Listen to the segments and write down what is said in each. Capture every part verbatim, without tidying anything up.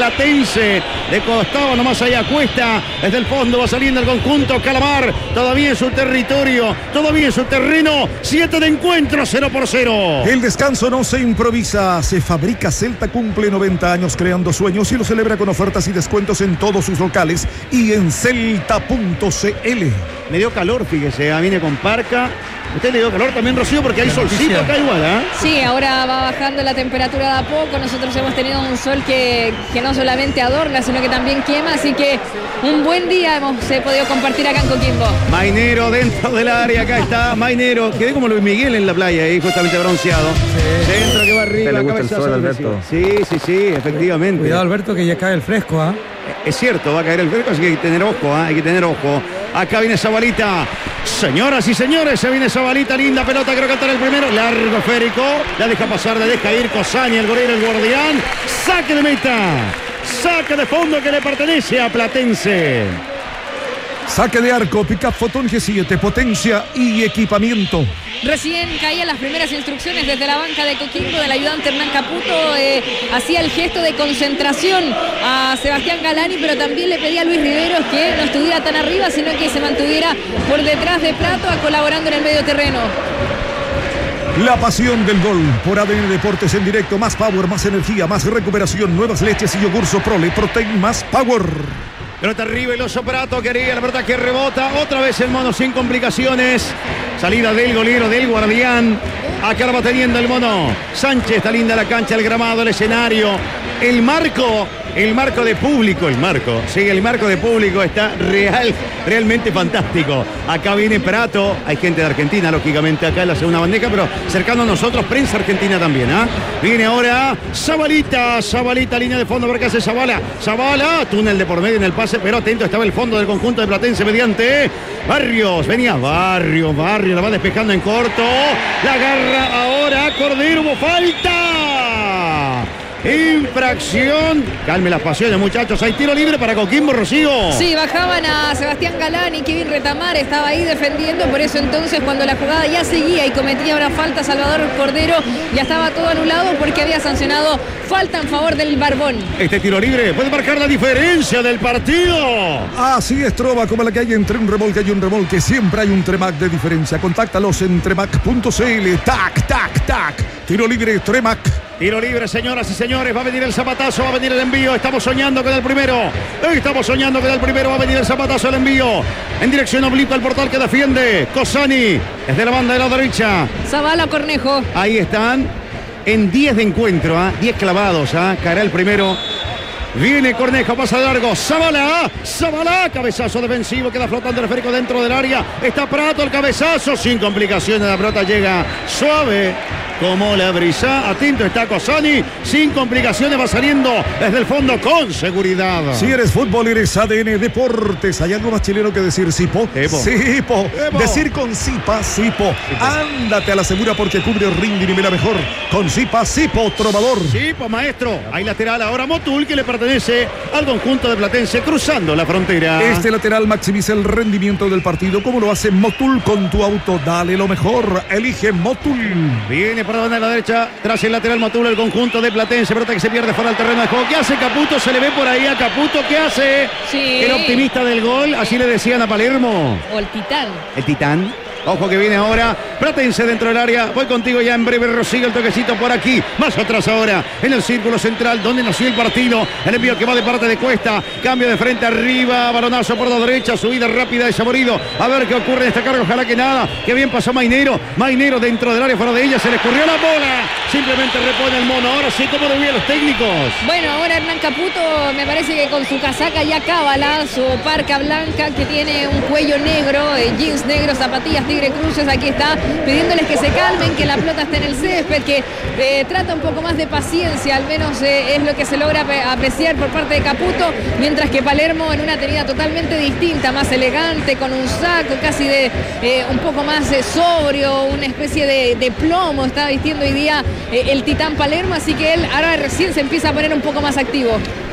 Platense. De costado nomás allá Cuesta. Desde el fondo va saliendo el conjunto Calamar. Todavía en su territorio. Todavía en su terreno. Siete de encuentro, cero por cero. El descanso no se improvisa. Se fabrica. Celta cumple noventa años creando sueños y lo celebra con ofertas y descuentos en todos sus locales y en celta punto c l. Me dio calor, fíjese. Ah, viene con parca. ¿Usted le dio calor también, Rocío? Porque hay solcito acá igual, ¿eh? Sí, ahora va bajando la temperatura de a poco. Nosotros hemos tenido un sol que, que no solamente adorna, sino que también quema. Así que un buen día hemos eh, podido compartir acá en Coquimbo. Mainero dentro del área. Acá está Mainero. Quedé como Luis Miguel en la playa, ahí justamente bronceado. Sí. Dentro que va arriba. Le gusta el sol, Alberto. Sí, sí, sí, efectivamente. Cuidado, Alberto, que ya cae el fresco, ¿ah? ¿eh? Es cierto, va a caer el fresco, así que hay que tener ojo, ¿eh? Hay que tener ojo. Acá viene Zabalita. Señoras y señores, se viene Zabalita, linda pelota, creo que está el primero. Largo esférico, la deja pasar, la deja ir Cosani, el gorila, el guardián. Saque de meta. Saque de fondo que le pertenece a Platense. Saque de arco, pick-up Fotón G siete, potencia y equipamiento. Recién caían las primeras instrucciones desde la banca de Coquimbo del ayudante Hernán Caputo. Eh, hacía el gesto de concentración a Sebastián Galani, pero también le pedía a Luis Riveros que no estuviera tan arriba, sino que se mantuviera por detrás de Prato, colaborando en el medio terreno. La pasión del gol por A D N Deportes en directo. Más power, más energía, más recuperación. Nuevas leches y yogur Soprole Protein más power. Pelota arriba, el oso Prato quería, la verdad que rebota. Otra vez el mono sin complicaciones. Salida del golero, del guardián. Acá lo va teniendo el mono Sánchez. Está linda la cancha, el gramado, el escenario. El marco, el marco de público, el marco. Sí, el marco de público está real, realmente fantástico. Acá viene Prato. Hay gente de Argentina, lógicamente, acá en la segunda bandeja, pero cercano a nosotros, prensa argentina también, ¿ah? ¿eh? Viene ahora Zabalita, Zabalita, línea de fondo, por acá hace Zabala. Zabala, túnel de por medio en el pase, pero atento, estaba el fondo del conjunto de Platense mediante Barrios. Venía Barrios, Barrios, la va despejando en corto. La agarra ahora Cordero, hubo falta. Infracción. Calme las pasiones, muchachos. Hay tiro libre para Coquimbo, Rocío. Sí, bajaban a Sebastián Galán y Kevin Retamar estaba ahí defendiendo. Por eso entonces, cuando la jugada ya seguía y cometía una falta Salvador Cordero, ya estaba todo anulado porque había sancionado falta en favor del Barbón. Este tiro libre puede marcar la diferencia del partido. Así es, trova, como la que hay entre un remolque y un remolque. Siempre hay un Tremac de diferencia. Contáctalos en tremac punto c l. Tac, tac, tac. Tiro libre, Tremac. Tiro libre, señoras y señores. Va a venir el zapatazo, va a venir el envío. Estamos soñando con el primero. Estamos soñando con el primero. Va a venir el zapatazo, el envío. En dirección obliqua al portal que defiende Cosani. Desde la banda de la derecha. Zabala, Cornejo. Ahí están. En diez de encuentro, ¿ah? diez clavados, ¿ah? Caerá el primero. Viene Cornejo, pasa de largo. Zabala, Zabala, cabezazo defensivo, queda flotando el esférico dentro del área. Está Prato, el cabezazo, sin complicaciones. La pelota llega suave como la brisa. Atento está Cosani, sin complicaciones, va saliendo desde el fondo con seguridad. Si eres fútbol, eres A D N Deportes. ¿Hay algo más chileno que decir Sipo? Epo. Sipo. Epo. Decir con Sipa, Sipo. Ándate a la segura porque cubre, rinde y nivela mejor. Con Sipa, Sipo, trovador. Sipo, maestro. Hay lateral ahora Motul, que le pertenece al conjunto de Platense, cruzando la frontera. Este lateral maximiza el rendimiento del partido, como lo hace Motul con tu auto. Dale lo mejor. Elige Motul. Viene para la banda de la derecha, tras el lateral Motul, el conjunto de Platense. Pelota que se pierde fuera del terreno de juego. ¿Qué hace Caputo? Se le ve por ahí a Caputo. ¿Qué hace? Sí. El optimista del gol. Así le decían a Palermo. O el Titán. El Titán. Ojo que viene ahora Platense dentro del área. Voy contigo ya en breve, Rocío. El toquecito por aquí. Más atrás ahora. En el círculo central donde nació el partido. El envío que va de parte de Cuesta. Cambio de frente arriba. Balonazo por la derecha. Subida rápida de Saborido. A ver qué ocurre en esta carga. Ojalá que nada. Que bien pasó Mainero. Mainero dentro del área. Fuera de ella. Se le escurrió la bola. Simplemente repone el mono. Ahora sí, como debían los técnicos. Bueno, ahora Hernán Caputo me parece que con su casaca ya cábala, su parca blanca que tiene un cuello negro, eh, jeans negros, zapatillas Tigre Cruces, aquí está pidiéndoles que se calmen, que la pelota esté en el césped, que eh, trata un poco más de paciencia, al menos eh, es lo que se logra apreciar por parte de Caputo, mientras que Palermo en una tenida totalmente distinta, más elegante, con un saco casi de eh, un poco más eh, sobrio, una especie de, de plomo está vistiendo hoy día eh, el Titán Palermo, así que él ahora recién se empieza a poner un poco más activo.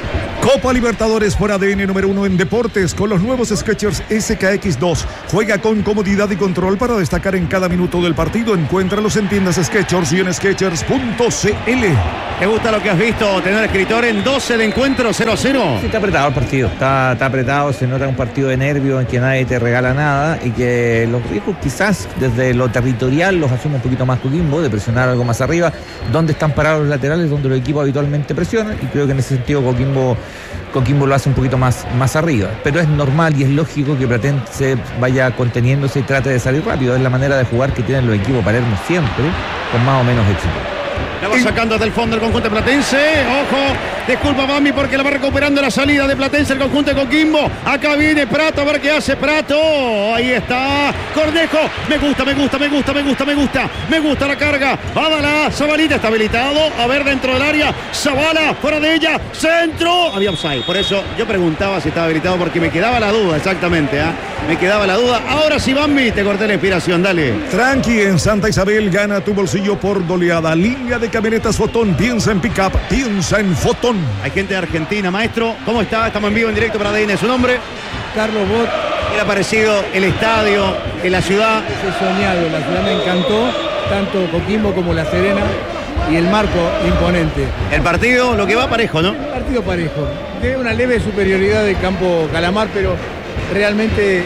Copa Libertadores por A D N número uno en deportes con los nuevos Skechers S K X dos. Juega con comodidad y control para destacar en cada minuto del partido. Encuéntralos en tiendas Skechers y en skechers punto c l. ¿Te gusta lo que has visto, tener escritor en doce de encuentro cero a cero? Sí, está apretado el partido, está, está apretado, se nota un partido de nervios en que nadie te regala nada y que los riesgos quizás desde lo territorial los asume un poquito más Coquimbo, de presionar algo más arriba, donde están parados los laterales, donde los equipos habitualmente presionan, y creo que en ese sentido Coquimbo, Coquimbo lo hace un poquito más, más arriba, pero es normal y es lógico que Platense vaya conteniéndose y trate de salir rápido, es la manera de jugar que tienen los equipos Palermo siempre, con más o menos éxito. La va sacando desde el fondo el conjunto de Platense. Ojo, disculpa Bambi porque la va recuperando la salida de Platense el conjunto de Coquimbo. Acá viene Prato, a ver qué hace Prato. Ahí está Cornejo. Me gusta, me gusta, me gusta, me gusta, me gusta. Me gusta la carga. Badalá, Zabalita está habilitado. A ver dentro del área. Zabala, fuera de ella. Centro. Había offside. Por eso yo preguntaba si estaba habilitado porque me quedaba la duda, exactamente. ¿eh? Me quedaba la duda. Ahora sí, Bambi, te corté la inspiración. Dale. Tranqui, en Santa Isabel gana tu bolsillo por goleada. Línea de camionetas Fotón, piensa en pick-up, piensa en Fotón. Hay gente de Argentina, maestro. ¿Cómo está? Estamos en vivo, en directo para A D N. ¿Su nombre? Carlos Bot. ¿Qué le ha parecido el estadio, en la ciudad? He soñado, la ciudad me encantó, tanto Coquimbo como La Serena, y el marco imponente. El partido, lo que va parejo, ¿no? Un partido parejo, de una leve superioridad del campo Calamar, pero realmente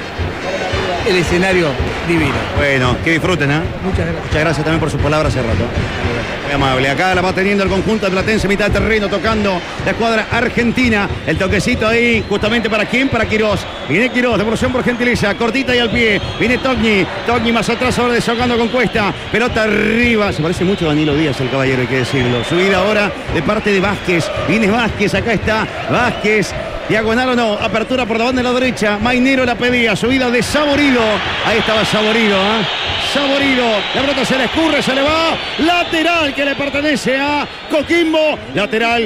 el escenario divino. Bueno, que disfruten, ¿eh? Muchas gracias. Muchas gracias también por sus palabras hace rato. Muy amable. Acá la va teniendo el conjunto de Platense, mitad de terreno, tocando la escuadra argentina. El toquecito ahí, justamente para quién, para Quirós. Viene Quirós, devolución por gentileza, cortita y al pie. Viene Togni, Togni más atrás, ahora desahogando con Cuesta. Pelota arriba, se parece mucho a Danilo Díaz, el caballero, hay que decirlo. Subida ahora de parte de Vázquez. Viene Vázquez, acá está Vázquez. Diagonal o no, apertura por la banda de la derecha. Mainero la pedía, subida de Saborido. Ahí estaba Saborido, ¿eh? Saborido, la pelota se le escurre, se le va. Lateral que le pertenece a Coquimbo. Lateral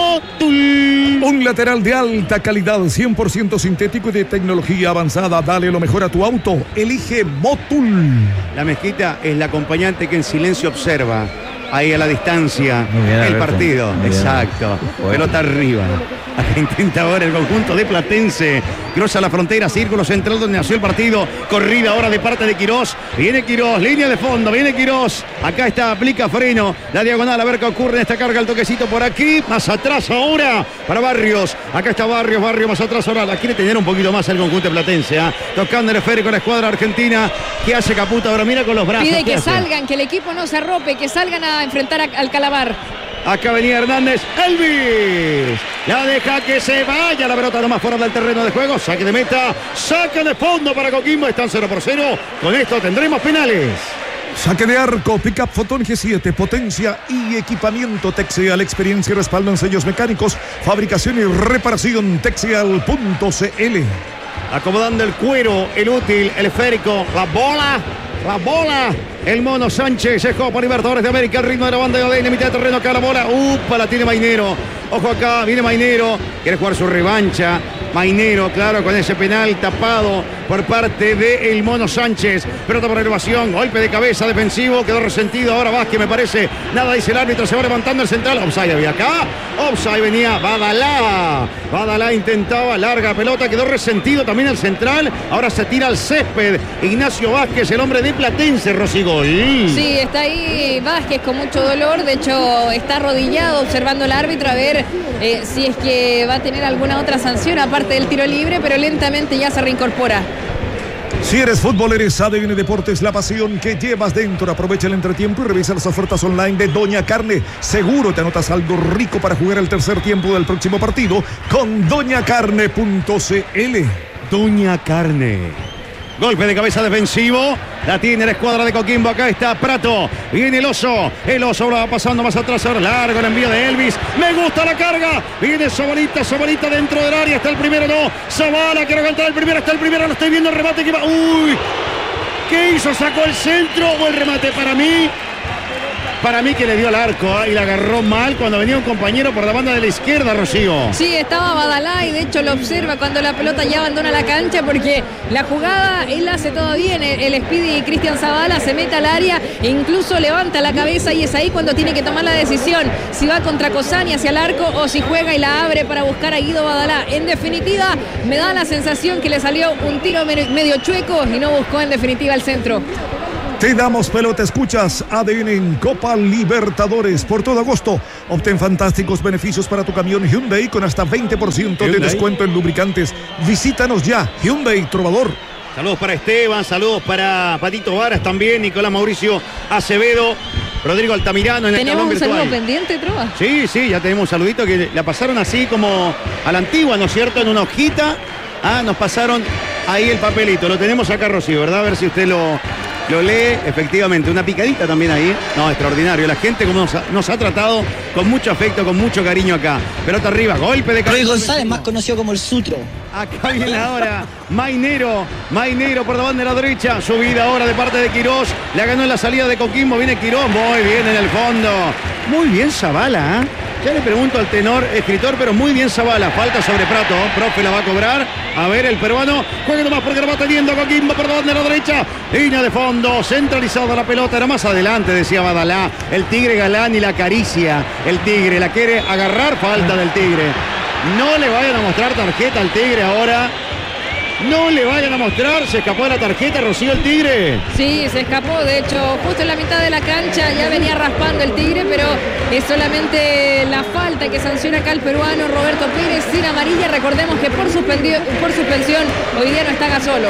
Motul. Un lateral de alta calidad, cien por ciento sintético y de tecnología avanzada. Dale lo mejor a tu auto. Elige Motul. La Mezquita es la acompañante que en silencio observa. Ahí a la distancia, bien, el Alberto. partido. Muy Exacto. bien. Pelota arriba. Intenta ahora el conjunto de Platense. Cruza la frontera, círculo central donde nació el partido. Corrida ahora de parte de Quirós. Viene Quirós, línea de fondo, viene Quirós. Acá está, aplica freno. La diagonal, a ver qué ocurre en esta carga. El toquecito por aquí. Más atrás ahora para Barrios. Acá está Barrios, Barrios más atrás ahora. La quiere tener un poquito más el conjunto de Platense. ¿eh? Tocando el esférico la escuadra argentina. ¿Qué hace Caputo ahora? Mira con los brazos. Pide ¿qué que hace? salgan, que el equipo no se arrope, que salgan a enfrentar a- al Calamar. Acá venía Hernández, Elvis, la deja que se vaya la pelota nomás fuera del terreno de juego, saque de meta, saque de fondo para Coquimbo, están cero por cero, con esto tendremos penales. Saque de arco, Pickup Fotón G siete, potencia y equipamiento Texeal, experiencia y respaldo en sellos mecánicos, fabricación y reparación texeal punto c l. Acomodando el cuero, el útil, el esférico, la bola, la bola. El Mono Sánchez es Copa Libertadores de América, el ritmo de la banda de A D N, mitad de terreno, acá la bola, upa, la tiene Mainero. Ojo acá, viene Mainero, quiere jugar su revancha. Mainero, claro, con ese penal tapado por parte de el Mono Sánchez. Pelota por elevación, golpe de cabeza defensivo, quedó resentido ahora Vázquez, me parece. Nada dice el árbitro, se va levantando el central. Offside había acá, offside venía Badalá. Badalá intentaba, larga pelota, quedó resentido también el central. Ahora se tira al césped. Ignacio Vázquez, el hombre de Platense, Rosigol. Sí, está ahí Vázquez con mucho dolor, de hecho está arrodillado observando al árbitro a ver eh, si es que va a tener alguna otra sanción aparte del tiro libre, pero lentamente ya se reincorpora. Si eres futbolero, eres A D N Deportes, la pasión que llevas dentro. Aprovecha el entretiempo y revisa las ofertas online de Doña Carne. Seguro te anotas algo rico para jugar el tercer tiempo del próximo partido con doña carne punto c l. Doña Carne. Golpe de cabeza defensivo. La tiene la escuadra de Coquimbo. Acá está Prato. Viene el oso. El oso va pasando más atrás. Ahora largo el envío de Elvis. Me gusta la carga. Viene Zabalita. Zabalita dentro del área. Está el primero. No. Zabala. Quiero cantar el primero. Está el primero. Lo estoy viendo el remate que va. Uy. ¿Qué hizo? ¿Sacó el centro o el remate? Para mí. Para mí que le dio al arco ¿eh? y la agarró mal cuando venía un compañero por la banda de la izquierda, Rocío. Sí, estaba Badalá y de hecho lo observa cuando la pelota ya abandona la cancha, porque la jugada él hace todo bien. El, el Speedy Cristian Zavala se mete al área e incluso levanta la cabeza, y es ahí cuando tiene que tomar la decisión si va contra Cosani hacia el arco o si juega y la abre para buscar a Guido Badalá. En definitiva, me da la sensación que le salió un tiro medio chueco y no buscó en definitiva el centro. Te damos pelota, escuchas A D N en Copa Libertadores. Por todo agosto, obtén fantásticos beneficios para tu camión Hyundai con hasta veinte por ciento de descuento en lubricantes. Visítanos ya, Hyundai Trovador. Saludos para Esteban, saludos para Patito Varas también, Nicolás Mauricio Acevedo, Rodrigo Altamirano en el ¿Tenemos un virtual. saludo pendiente, Trova? Sí, sí, ya tenemos un saludito que la pasaron así como a la antigua, ¿no es cierto? En una hojita. Ah, nos pasaron ahí el papelito. Lo tenemos acá, Rocío, ¿verdad? A ver si usted lo, lo lee. Efectivamente, una picadita también ahí. No, extraordinario. La gente como nos ha, nos ha tratado con mucho afecto, con mucho cariño acá. Pelota arriba, golpe de cabeza. Luis González, más conocido como el Sutro. Acá viene ahora Mainero, Mainero por la banda de la derecha, subida ahora de parte de Quirós, la ganó en la salida de Coquimbo, viene Quirós, muy bien en el fondo, muy bien Zavala, ¿eh? Ya le pregunto al tenor escritor, pero muy bien Zavala, falta sobre Prato, profe la va a cobrar, a ver el peruano, juega nomás porque lo va teniendo Coquimbo por la banda de la derecha, línea de fondo, centralizada la pelota, era más adelante, decía Badalá, el Tigre Galán y la acaricia, el Tigre, la quiere agarrar, falta del Tigre. No le vayan a mostrar tarjeta al Tigre ahora. No le vayan a mostrar. Se escapó de la tarjeta, Rocío, el Tigre. Sí, se escapó. De hecho, justo en la mitad de la cancha ya venía raspando el Tigre, pero es solamente la falta que sanciona acá el peruano Roberto Pérez sin amarilla. Recordemos que por, por suspensión hoy día no está Gasolo.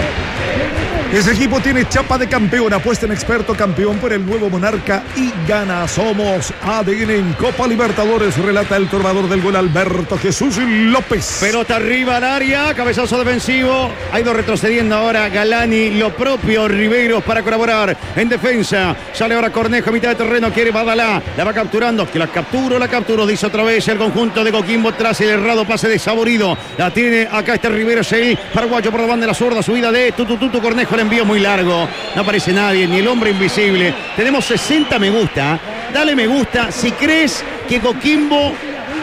Ese equipo tiene chapa de campeón. Apuesta en experto campeón por el nuevo Monarca y gana. Somos A D N en Copa Libertadores, relata el trovador del gol Alberto Jesús López. Pelota arriba al área, cabezazo defensivo. Ha ido retrocediendo ahora Galani, lo propio Riveros para colaborar en defensa. Sale ahora Cornejo, mitad de terreno, quiere Badalá. La va capturando, que la capturo, la capturo, dice otra vez el conjunto de Coquimbo tras el errado pase de Saborido. La tiene acá este Riveros, el paraguayo por la banda de la zurda, subida de Tutu Tutu Cornejo, el envío muy largo. No aparece nadie, ni el hombre invisible. Tenemos sesenta me gusta. Dale me gusta si crees que Coquimbo,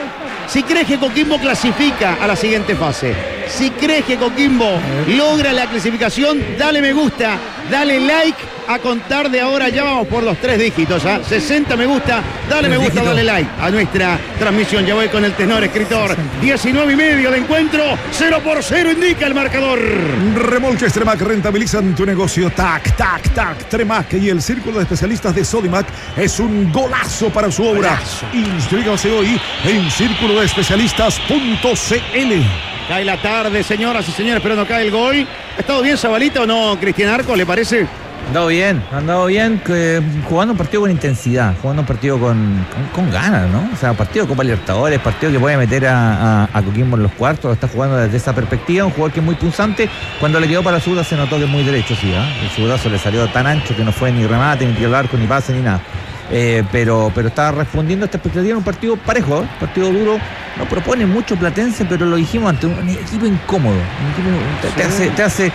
si crees que Coquimbo clasifica a la siguiente fase. Si crees que Coquimbo logra la clasificación, dale me gusta, dale like. A contar de ahora ya vamos por los tres dígitos, ¿eh? sesenta me gusta, dale me gusta, dale like a nuestra transmisión. Ya voy con el tenor escritor. diecinueve y medio de encuentro, cero por cero indica el marcador. Remolques Tremac rentabilizan tu negocio. Tac, tac, tac. Tremac y el círculo de especialistas de Sodimac es un golazo para su obra. Golazo. Inscríbase hoy en círculo de especialistas punto c l. Cae la tarde, señoras y señores, pero no cae el gol. ¿Ha estado bien Zabalita o no, Cristian Arco, le parece? Ha andado bien, ha andado bien, que, jugando un partido con intensidad, jugando un partido con, con, con ganas, ¿no? O sea, partido de Copa Libertadores, partido que puede meter a, a, a Coquimbo en los cuartos, lo está jugando desde esa perspectiva, un jugador que es muy punzante. Cuando le quedó para la zurda se notó que es muy derecho, sí, ¿eh? El zurdazo le salió tan ancho que no fue ni remate, ni tiro al arco, ni pase, ni nada. Eh, pero, pero está respondiendo a esta expectativa en un partido parejo, ¿eh? Partido duro, no propone mucho Platense, pero lo dijimos ante un equipo incómodo, un equipo, te, te hace, te hace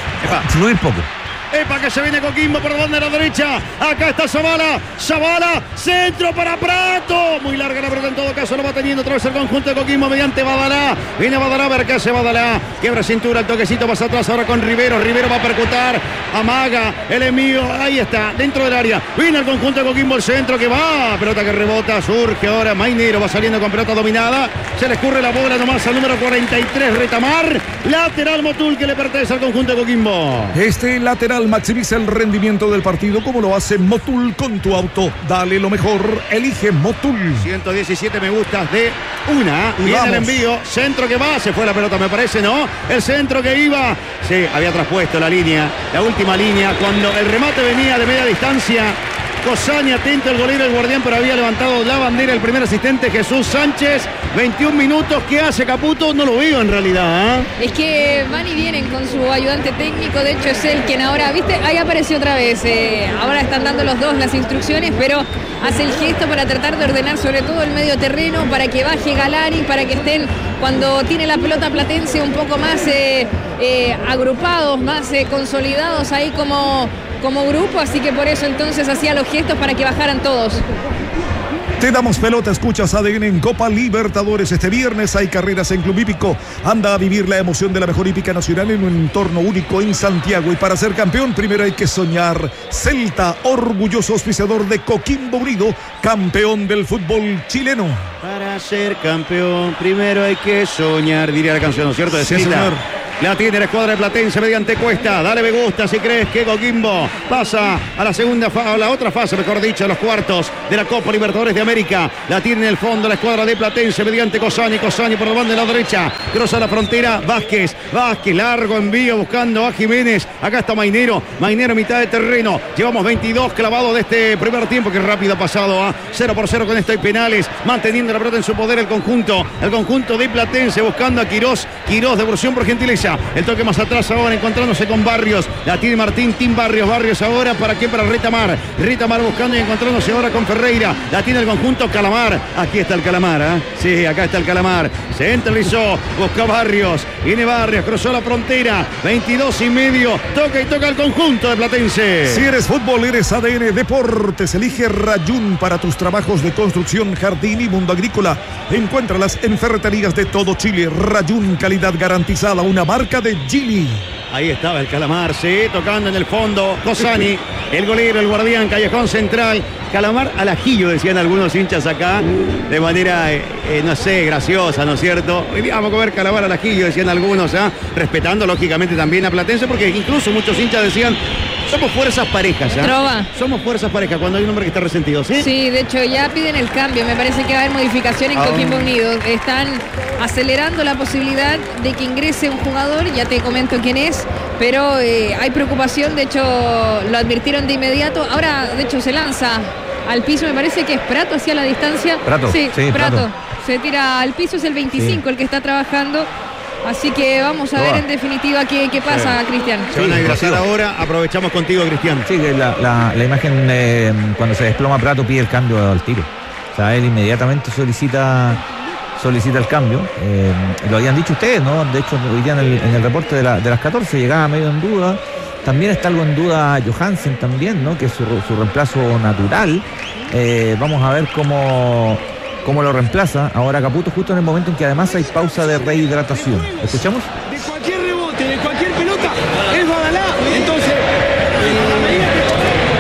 fluir poco. Epa, que se viene Coquimbo por la banda de la derecha. Acá está Zavala. Zavala, centro para Prato. Muy larga la pelota en todo caso. Lo va teniendo otra vez el conjunto de Coquimbo mediante Badalá. Viene Badalá, a ver qué hace Badalá. Quiebra cintura, el toquecito pasa atrás ahora con Rivero. Rivero va a percutar. Amaga, el envío. Ahí está, dentro del área. Viene el conjunto de Coquimbo, el centro que va. Pelota que rebota, surge ahora. Mainero va saliendo con pelota dominada. Se le escurre la bola nomás al número cuarenta y tres, Retamar. Lateral Motul que le pertenece al conjunto de Coquimbo. Este lateral maximiza el rendimiento del partido como lo hace Motul con tu auto. Dale lo mejor, elige Motul. ciento diecisiete me gustas de una. Y viene el envío, centro que va, se fue la pelota me parece, ¿no? El centro que iba, sí, había traspuesto la línea, la última línea, cuando el remate venía de media distancia. Cosani atento, el golero, el guardián, pero había levantado la bandera el primer asistente Jesús Sánchez. veintiún minutos, ¿qué hace Caputo? No lo veo en realidad, ¿eh? Es que van y vienen con su ayudante técnico, de hecho es él quien ahora, ¿viste? Ahí apareció otra vez, eh, ahora están dando los dos las instrucciones, pero hace el gesto para tratar de ordenar sobre todo el medio terreno, para que baje Galani, para que estén cuando tiene la pelota Platense un poco más eh, eh, agrupados, más eh, consolidados ahí como... como grupo, así que por eso entonces hacía los gestos para que bajaran todos. Te damos pelota, escuchas A D N en Copa Libertadores. Este viernes hay carreras en Club Hípico. Anda a vivir la emoción de la mejor hípica nacional en un entorno único en Santiago. Y para ser campeón, primero hay que soñar. Celta, orgulloso auspiciador de Coquimbo Unido, campeón del fútbol chileno. Para ser campeón, primero hay que soñar, diría la canción, ¿no es cierto? De Sí, Celta. señor. La tiene la escuadra de Platense mediante Cuesta. Dale me gusta si crees que Coquimbo pasa a la segunda fase, a la otra fase, mejor dicho, a los cuartos de la Copa Libertadores de América. La tiene en el fondo la escuadra de Platense mediante Cosani. Cosani por la banda de la derecha. Cruza la frontera. Vázquez. Vázquez, largo envío buscando a Jiménez. Acá está Mainero. Mainero mitad de terreno. Llevamos veintidós clavados de este primer tiempo. Que rápido ha pasado a cero por cero con esto y penales. Manteniendo la pelota en su poder el conjunto. El conjunto de Platense buscando a Quirós. Quirós, devolución por gentileza. El toque más atrás ahora encontrándose con Barrios. La tiene Martín, Tim Barrios. Barrios ahora para qué? Para Retamar. Retamar buscando y encontrándose ahora con Ferreira. La tiene el conjunto Calamar. Aquí está el Calamar, ¿eh? Sí, acá está el Calamar. Se centralizó. Busca Barrios. Viene Barrios. Cruzó la frontera. veintidós y medio. Toca y toca el conjunto de Platense. Si eres fútbol, eres A D N Deportes. Elige Rayún para tus trabajos de construcción, jardín y mundo agrícola. Encuéntralas en ferreterías de todo Chile. Rayún, calidad garantizada. Una marca de Gili. Ahí estaba el Calamar, sí, tocando en el fondo. Cosani, el golero, el guardián, callejón central. Calamar al ajillo, decían algunos hinchas acá, de manera, eh, eh, no sé, graciosa, ¿no es cierto? Hoy día vamos a comer Calamar al ajillo, decían algunos, ¿eh? Respetando lógicamente también a Platense, porque incluso muchos hinchas decían, somos fuerzas parejas, ¿eh? Trova. Somos fuerzas parejas cuando hay un hombre que está resentido, ¿sí? Sí, de hecho ya piden el cambio. Me parece que va a haber modificación en Aún. Coquimbo Unido. Están acelerando la posibilidad de que ingrese un jugador, ya te comento quién es, pero eh, hay preocupación, de hecho lo advirtieron de inmediato. Ahora, de hecho, se lanza al piso, me parece que es Prato hacia la distancia. Prato, sí, sí, Prato. Prato. Se tira al piso, es el veinticinco Sí. el que está trabajando. Así que vamos a Trova. ver en definitiva qué, qué pasa, Cristian. Se van a Sí, engrasar Rocío. ahora, aprovechamos contigo, Cristian. Sí, que la, la, la imagen eh, cuando se desploma Prato pide el cambio al tiro. O sea, él inmediatamente solicita solicita el cambio. Eh, lo habían dicho ustedes, ¿no? De hecho, hoy día en el, en el reporte de, la, de las catorce llegaba medio en duda. También está algo en duda Johansen también, ¿no? Que es su, su reemplazo natural. Eh, vamos a ver cómo, cómo lo reemplaza ahora Caputo, justo en el momento en que además hay pausa de rehidratación. ¿Escuchamos? De cualquier rebote, de cualquier pelota, es Badalá. Entonces, en la medida que...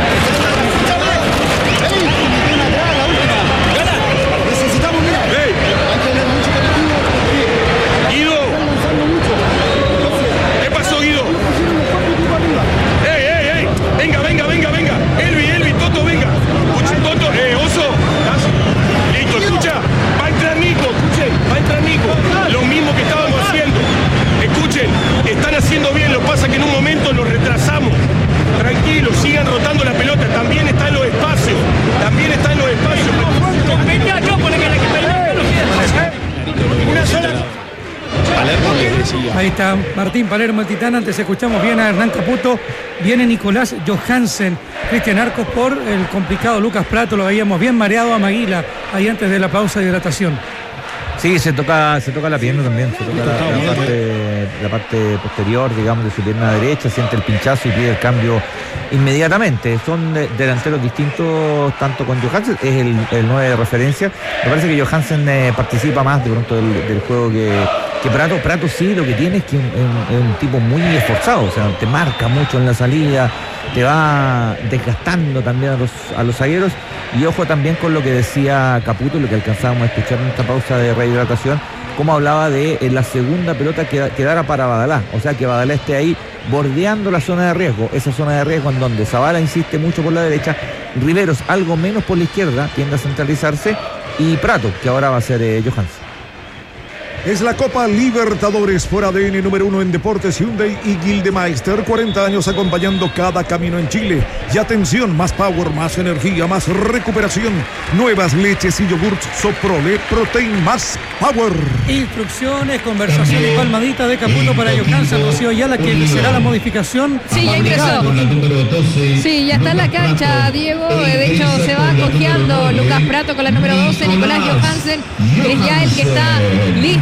Necesitamos, mira, hay que tener mucho colectivo porque Guido, están lanzando mucho. Entonces, ¿qué pasó, Guido? estamos haciendo los cuatro tipos arriba. ¡Ey, ey, ey! Venga, venga, venga, venga. Elvi, Elvi, Toto, venga. Escuche, Toto, eh, Oso. Listo, escucha. Va a entrar Nico, escuchen, va a entrar Nico. Lo mismo que estábamos haciendo. Escuchen, están haciendo bien, lo pasa que en un momento nos retrasamos. Tranquilos, sigan rotando la pelota. También está en los espacios. También está en los espacios. Una sola. Ahí está Martín Palermo, el titán. Antes escuchamos bien a Hernán Caputo. Viene Nicolás Johansen, Cristian Arcos por el complicado Lucas Prato. Lo veíamos bien mareado a Maguila ahí antes de la pausa de hidratación. Sí, se toca, se toca la pierna también, se toca la, la, parte, la parte posterior, digamos, de su pierna derecha, siente el pinchazo y pide el cambio inmediatamente. Son de, delanteros distintos, tanto con Johansen, es el, el nueve de referencia. Me parece que Johansen eh, participa más de pronto del, del juego que, que Prato. Prato sí, lo que tiene es que es un, es un tipo muy esforzado, o sea, te marca mucho en la salida, te va desgastando también a los, a los zagueros. Y ojo también con lo que decía Caputo, lo que alcanzábamos a escuchar en esta pausa de rehidratación, cómo hablaba de en la segunda pelota que quedara para Badalá, o sea que Badalá esté ahí bordeando la zona de riesgo, esa zona de riesgo en donde Zavala insiste mucho por la derecha, Riveros algo menos por la izquierda, tiende a centralizarse, y Prato, que ahora va a ser eh, Johansen. Es la Copa Libertadores por A D N número uno en deportes Hyundai y Gildemeister. cuarenta años acompañando cada camino en Chile. Y atención, más power, más energía, más recuperación. Nuevas leches y yogurts Soprole Protein más power. Instrucciones, conversación y palmadita de Caputo para Johansen. Rocío Ayala, que será la modificación. Sí, ya ingresó. Sí, ya está en la cancha, Diego. De hecho, se va cojeando Lucas Prato con la número doce. Nicolás Johansen es ya el que está listo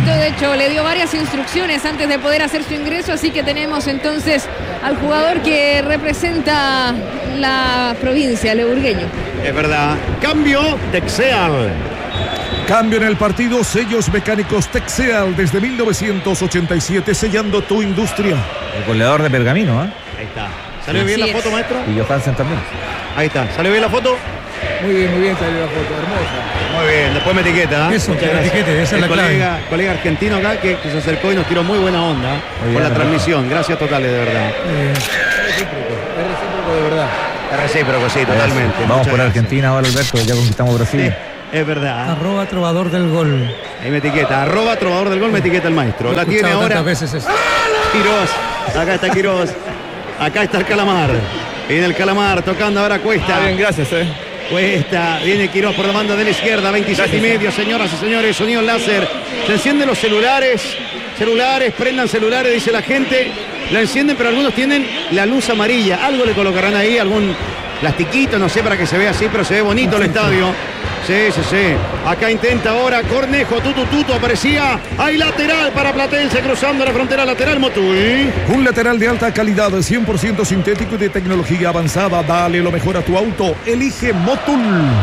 Milito, de hecho, le dio varias instrucciones antes de poder hacer su ingreso, así que tenemos entonces al jugador que representa la provincia, leburgueño. Es verdad. Cambio, Texeal. Cambio en el partido, sellos mecánicos Texeal desde mil novecientos ochenta y siete, sellando tu industria. El goleador de Pergamino, ¿eh? Ahí está. ¿Salió bien la foto, maestro? Y Johansen también. Ahí está. ¿Salió bien la foto? Muy bien, muy bien salió la foto, hermosa. Muy bien, después me etiqueta. ¿eh? Eso, Muchas que gracias. etiquete, esa es El la clave. colega, colega argentino acá que, que se acercó y nos tiró muy buena onda ¿eh? Muy por bien, la transmisión. Gracias totales, de verdad. Eh, Es recíproco de verdad. Es recíproco, sí, totalmente. Vamos Muchas por gracias. Argentina ahora, Alberto, ya conquistamos Brasil. Sí, es verdad. arroba trovador del gol. Ahí me etiqueta. Arroba trovador del gol, me etiqueta el maestro. Lo he La tiene escuchado ahora tantas veces eso. Quirós. Acá está Quirós. Acá está el Calamar. Viene el Calamar tocando ahora Cuesta. Ah, bien, gracias, eh. Cuesta, viene Quirós por la banda de la izquierda, veintisiete y medio, señoras y señores, sonido láser. Se encienden los celulares, celulares, prendan celulares, dice la gente. La encienden, pero algunos tienen la luz amarilla. Algo le colocarán ahí, algún plastiquito, no sé, para que se vea así, pero se ve bonito el estadio. Sí, sí, sí. Acá intenta ahora Cornejo, tutu, tutu, aparecía. Hay lateral para Platense, cruzando la frontera lateral, Motul. Un lateral de alta calidad, cien por ciento sintético y de tecnología avanzada. Dale lo mejor a tu auto. Elige Motul.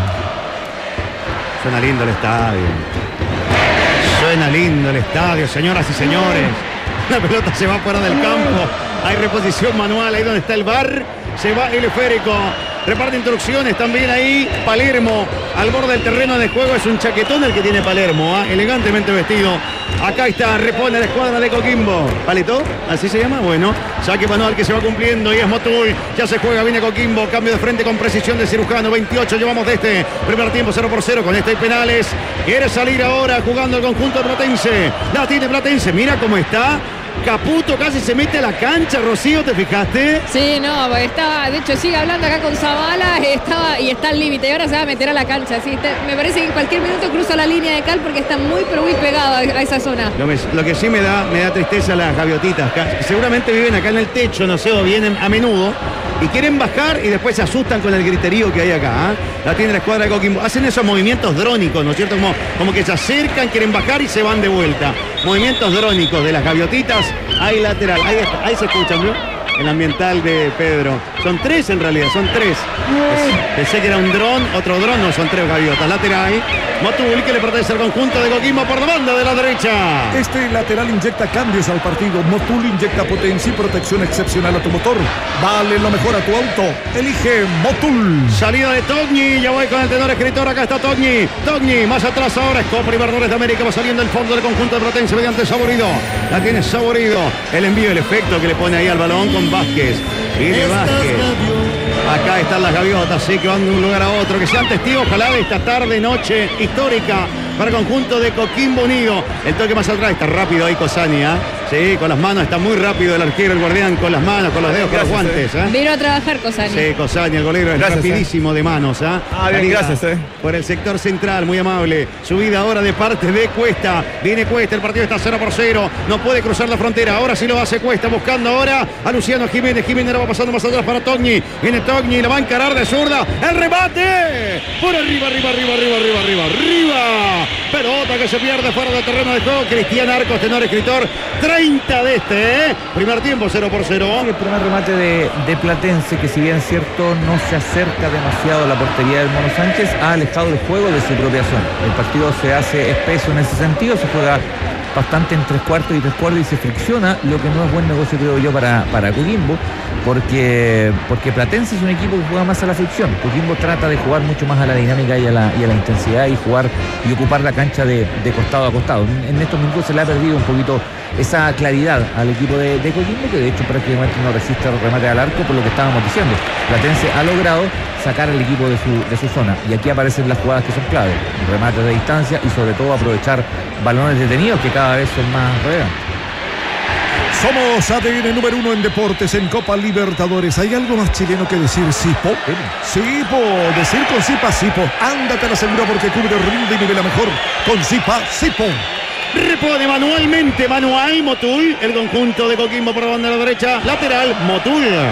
Suena lindo el estadio. Suena lindo el estadio, señoras y señores. La pelota se va fuera del campo. Hay reposición manual ahí donde está el V A R. Se va el esférico. Reparte instrucciones también ahí. Palermo al borde del terreno de juego. Es un chaquetón el que tiene Palermo, ¿eh? Elegantemente vestido. Acá está, repone la escuadra de Coquimbo. ¿Paleto? ¿Así se llama? Bueno, saque manual que se va cumpliendo y es Motul. Ya se juega, viene Coquimbo. Cambio de frente con precisión de cirujano. veintiocho llevamos de este. Primer tiempo cero por cero con este y penales. Quiere salir ahora jugando el conjunto Platense. La tiene Platense. Mira cómo está. Caputo casi se mete a la cancha, Rocío, ¿te fijaste? Sí, no, estaba, de hecho sigue hablando acá con Zavala, estaba y está al límite y ahora se va a meter a la cancha. Sí, está, me parece que en cualquier minuto cruza la línea de cal porque está muy pero muy pegado a, a esa zona. Lo, me, lo que sí me da, me da tristeza las gaviotitas, que seguramente viven acá en el techo, no sé, o vienen a menudo y quieren bajar y después se asustan con el griterío que hay acá. ¿eh? La tiene la escuadra de Coquimbo. Hacen esos movimientos drónicos, ¿no es cierto? Como, como que se acercan, quieren bajar y se van de vuelta. Movimientos drónicos de las gaviotitas. Hay lateral, ahí, está, ahí se escuchan, ¿no? El ambiental de Pedro. Son tres en realidad, son tres. Pensé que era un dron, otro dron, no, son tres gaviotas. Lateral. Motul que le pertenece al conjunto de Coquimbo por la banda de la derecha. Este lateral inyecta cambios al partido. Motul inyecta potencia y protección excepcional a tu motor. Dale lo mejor a tu auto. Elige Motul. Salida de Togni. Ya voy con el tenor escritor. Acá está Togni. Togni. Más atrás ahora es Copa Libertadores de América. Va saliendo el fondo del conjunto de Platense mediante Saborido. La tiene Saborido. El envío, el efecto que le pone ahí al balón con Vázquez. Viene Vázquez. Acá están las gaviotas, sí, que van de un lugar a otro. Que sean testigos, ojalá, de esta tarde, noche histórica para el conjunto de Coquimbo Unido. El toque más atrás, está rápido ahí Cosania. Sí, con las manos, está muy rápido el arquero, el guardián, con las manos, con los dedos, con los guantes. ¿eh? Vino a trabajar Cosani. Sí, Cosani, el golero, es Gracias, rapidísimo eh. de manos. ¿eh? Ah, bien, Salida gracias, eh. por el sector central, muy amable. Subida ahora de parte de Cuesta. Viene Cuesta, el partido está cero por cero. No puede cruzar la frontera, ahora sí lo hace Cuesta, buscando ahora a Luciano Jiménez. Jiménez la va pasando más atrás para Togni. Viene Togni, la va a encarar de zurda. ¡El remate! Por arriba, arriba, arriba, arriba, arriba, arriba, arriba. Pelota que se pierde fuera del terreno de juego. Cristian Arcos, tenor escritor. treinta de este, ¿eh? Primer tiempo, cero por cero. Sí, el primer remate de, de Platense, que si bien es cierto no se acerca demasiado a la portería del Mono Sánchez, ha alejado el juego de su propia zona. El partido se hace espeso en ese sentido, se juega bastante en tres cuartos y tres cuartos y se fricciona, lo que no es buen negocio, creo yo, para, para Coquimbo, porque, porque Platense es un equipo que juega más a la fricción. Coquimbo trata de jugar mucho más a la dinámica y a la, y a la intensidad y jugar y ocupar la cancha de, de costado a costado. En, en estos minutos se le ha perdido un poquito esa claridad al equipo de, de Coquimbo, que de hecho prácticamente no resiste el remate al arco, por lo que estábamos diciendo. Platense ha logrado sacar al equipo de su, de su zona, y aquí aparecen las jugadas que son clave: remates de distancia y sobre todo aprovechar balones detenidos, que cada vez son más relevantes. Somos A D N número uno en deportes en Copa Libertadores. ¿Hay algo más chileno que decir Sipo? Sipo, decir con Sipa Sipo. Ándate a la segura porque cubre, rinde y nivela mejor con Sipa Sipo. Repone manualmente, manual, Motul. El conjunto de Coquimbo por la banda de la derecha. Lateral, Motul.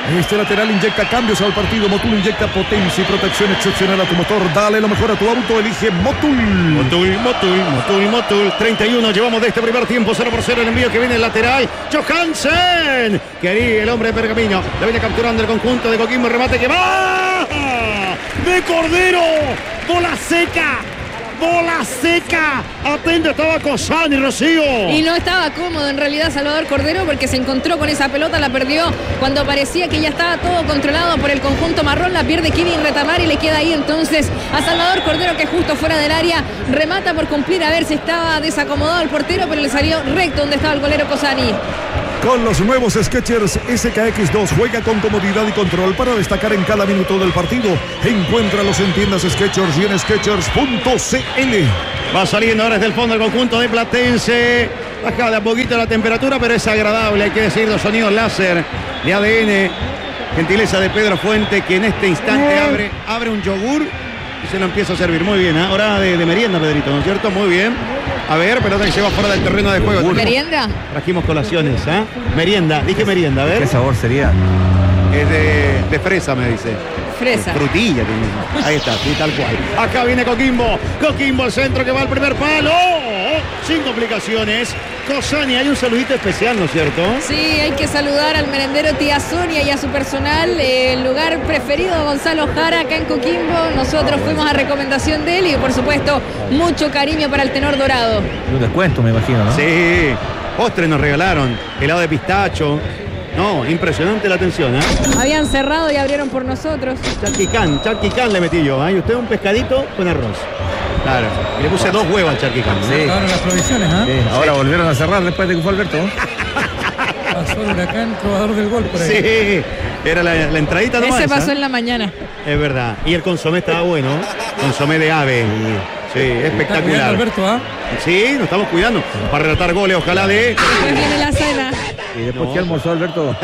Este lateral inyecta cambios al partido. Motul inyecta potencia y protección excepcional a tu motor. Dale lo mejor a tu auto. Elige Motul. Motul, Motul, Motul, Motul. treinta y uno llevamos de este primer tiempo. cero por cero el envío que viene el lateral. Johansen. Quería el hombre de Pergamino. La viene capturando el conjunto de Coquimbo. Remate que va. De Cordero. Bola seca. Bola seca. Atento estaba Cosani, Rocío. Y no estaba cómodo en realidad Salvador Cordero porque se encontró con esa pelota, la perdió cuando parecía que ya estaba todo controlado por el conjunto marrón. La pierde Kevin Retamar y le queda ahí entonces a Salvador Cordero, que justo fuera del área remata por cumplir a ver si estaba desacomodado el portero, pero le salió recto donde estaba el golero Cosani. Con los nuevos Skechers S K X dos juega con comodidad y control para destacar en cada minuto del partido. Encuéntralos en tiendas Skechers y en skechers punto c l. Va saliendo ahora desde el fondo el conjunto de Platense. Baja de a poquito la temperatura, pero es agradable, hay que decir, los sonidos láser de A D N. Gentileza de Pedro Fuente, que en este instante abre, abre un yogur y se lo empieza a servir. Muy bien, ¿eh? Hora de, de merienda, Pedrito, ¿no es cierto? Muy bien. A ver, pelota que lleva fuera del terreno de juego. ¿Merienda? Trajimos colaciones, ¿eh? Merienda, dije merienda, a ver. ¿Qué sabor sería? Es de, de fresa, me dice. Fresa. Frutilla, tiene. Ahí está, sí, tal cual. Acá viene Coquimbo. Coquimbo al centro que va al primer palo. Sin complicaciones. Cosani, hay un saludito especial, ¿no es cierto? Sí, hay que saludar al merendero Tía Sonia y a su personal. Eh, el lugar preferido de Gonzalo Jara acá en Coquimbo. Nosotros fuimos a recomendación de él y, por supuesto, mucho cariño para el tenor dorado. Un descuento, me imagino, ¿no? Sí. Postres nos regalaron. Helado de pistacho. No, impresionante la atención, ¿eh? Habían cerrado y abrieron por nosotros. Charquicán, charquicán le metí yo, ¿eh? Y usted un pescadito con arroz. Claro. Y le puse dos huevos al charquicán. Sí. Acabaron las provisiones, ¿ah? Sí. Ahora sí. Volvieron a cerrar después de que fue Alberto. Pasó el Huracán, probador del gol por ahí. Sí, era la, la entradita nomás. Ese pasó ¿eh? en la mañana. Es verdad. Y el consomé estaba bueno. Consomé de ave. Sí, espectacular. Está Alberto, ¿ah? Sí, nos estamos cuidando para relatar goles, ojalá de... Después viene la cena. Y después No. que almorzó Alberto.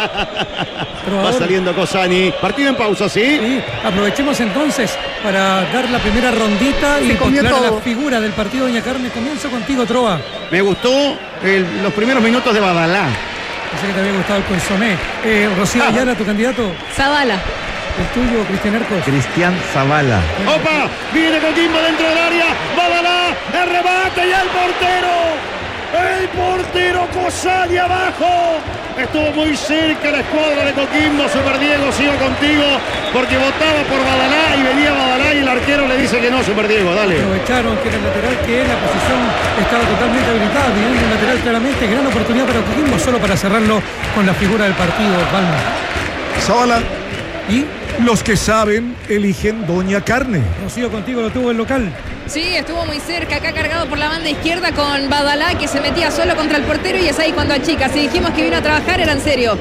Va saliendo Cosani. Partido en pausa, ¿sí? Sí, aprovechemos entonces para dar la primera rondita y encontrar la figura del partido. Doña Carmen, comienzo contigo, Trova. Me gustó el- los primeros minutos de Badalá. Pensé que te había gustado el consomé. Eh, Rocío Ayala, tu candidato. Zavala. El tuyo, Cristian Arcos. Cristian Zavala. ¡Opa! Viene Coquimbo dentro del área. Badalá, el remate y el portero. El portero Cosani abajo. Estuvo muy cerca la escuadra de Coquimbo. Super Diego, sigo contigo porque votaba por Badalá y venía Badalá y el arquero le dice que no, Super Diego, dale. Aprovecharon que era el lateral, que la posición estaba totalmente habilitada, pidiendo un lateral claramente. Gran oportunidad para Coquimbo, solo para cerrarlo con la figura del partido, Palma. Zavala. Y Los que saben eligen Doña Carne. Rocío, contigo lo tuvo el local. Sí, estuvo muy cerca, acá cargado por la banda izquierda con Badalá, que se metía solo contra el portero y es ahí cuando achica. Si dijimos que vino a trabajar, era en serio.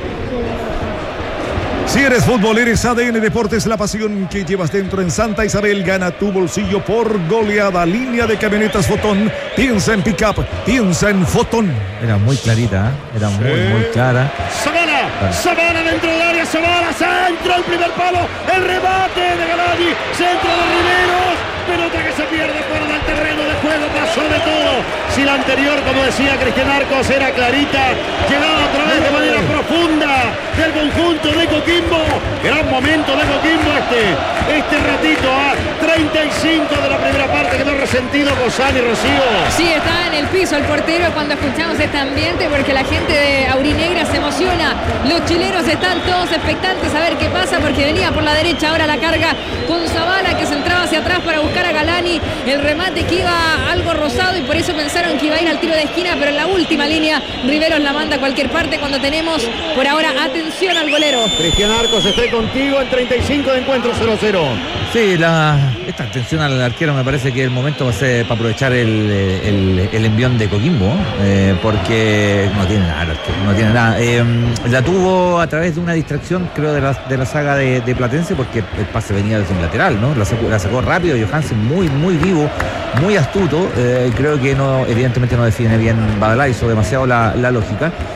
Si eres fútbol, eres A D N Deportes, la pasión que llevas dentro en Santa Isabel. Gana tu bolsillo por goleada. Línea de camionetas Fotón. Piensa en pick-up, piensa en Fotón. Era muy clarita, ¿eh? Era muy, muy clara. Zavala, Zavala dentro del área, Zavala, centro, el primer palo, el remate de Galani, centro de Riveros, pelota que se pierde fuera del terreno de juego, pasó de todo. Si la anterior, como decía Cristian Arcos, era clarita, llegaba otra vez de manera profunda del conjunto de Coquimbo. Gran momento de Coquimbo este, este ratito a treinta y cinco de la primera parte, quedó resentido Cosani, Rocío. Sí, está en el piso el portero cuando escuchamos este ambiente, porque la gente de Aurinegra se emociona. Los chilenos están todos expectantes a ver qué pasa, porque venía por la derecha ahora la carga con Zavala, que se entraba hacia atrás para buscar a Galani. El remate que iba algo rosado y por eso pensaron que iba a ir al tiro de esquina, pero en la última línea Riveros la manda a cualquier parte cuando tenemos por ahora atención al golero. Cristian Arcos, estoy contigo en treinta y cinco de encuentro, cero cero. Sí, la, esta atención al arquero me parece que el momento va a ser para aprovechar el, el, el envión de Coquimbo, eh, porque no tiene nada, el arquero, no tiene nada. Eh, la tuvo a través de una distracción, creo, de la, de la saga de, de Platense, porque el pase venía desde un lateral, ¿no? La sacó, la sacó rápido, Johansen muy, muy vivo, muy astuto. Eh, creo que no, evidentemente no define bien Badalá, hizo demasiado la, la lógica.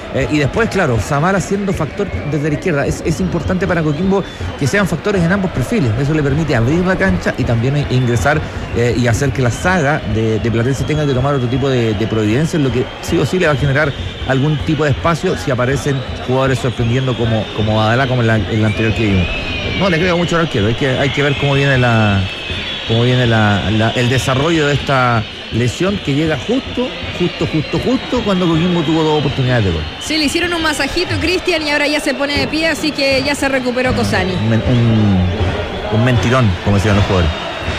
Eh, y después, claro, Zavala siendo factor desde la izquierda. Es, es importante para Coquimbo que sean factores en ambos perfiles. Eso le permite abrir la cancha y también ingresar eh, y hacer que la saga de, de Platense tenga que tomar otro tipo de, de providencia, en lo que sí o sí le va a generar algún tipo de espacio si aparecen jugadores sorprendiendo como, como Adalá, como en la, en la anterior que vimos. No le creo mucho al arquero, hay que, hay que ver cómo viene la cómo viene la, la, el desarrollo de esta lesión que llega justo, justo, justo, justo cuando Coquimbo tuvo dos oportunidades de gol. Sí, le hicieron un masajito, Cristian, y ahora ya se pone de pie, así que ya se recuperó Cosani. Un, un, un mentirón, como decían los jugadores.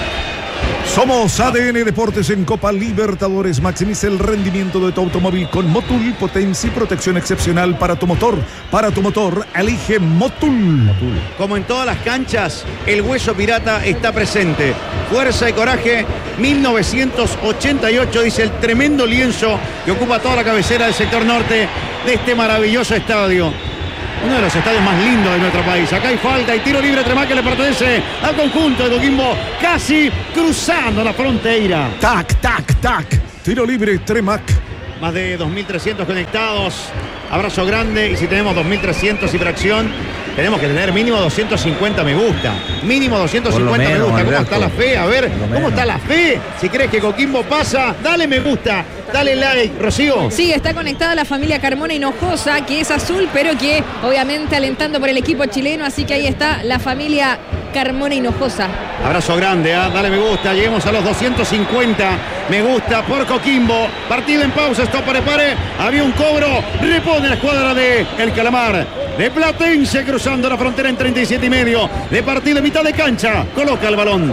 Somos A D N Deportes en Copa Libertadores. Maximiza el rendimiento de tu automóvil con Motul, potencia y protección excepcional para tu motor. Para tu motor, elige Motul. Motul. Como en todas las canchas, el hueso pirata está presente. Fuerza y coraje, mil novecientos ochenta y ocho, dice el tremendo lienzo que ocupa toda la cabecera del sector norte de este maravilloso estadio. Uno de los estadios más lindos de nuestro país. Acá hay falta y tiro libre. Tremac que le pertenece al conjunto de Coquimbo, casi cruzando la frontera. Tac, tac, tac. Tiro libre, Tremac. Más de dos mil trescientos conectados. Abrazo grande. Y si tenemos dos mil trescientos y fracción, tenemos que tener mínimo doscientos cincuenta me gusta. Mínimo doscientos cincuenta menos, me gusta. ¿Cómo Alberto. está la fe? A ver, ¿cómo menos. está la fe? Si crees que Coquimbo pasa, dale me gusta. Dale like, Rocío. Sí, está conectada la familia Carmona Hinojosa, que es azul, pero que obviamente alentando por el equipo chileno. Así que ahí está la familia Carmona Hinojosa. Abrazo grande, ¿eh? Dale me gusta, lleguemos a los doscientos cincuenta me gusta por Coquimbo. Partido en pausa, stop, pare, pare. Había un cobro, repone la escuadra de El Calamar. De Platense cruzando la frontera en treinta y siete y medio. De partido en mitad de cancha, coloca el balón.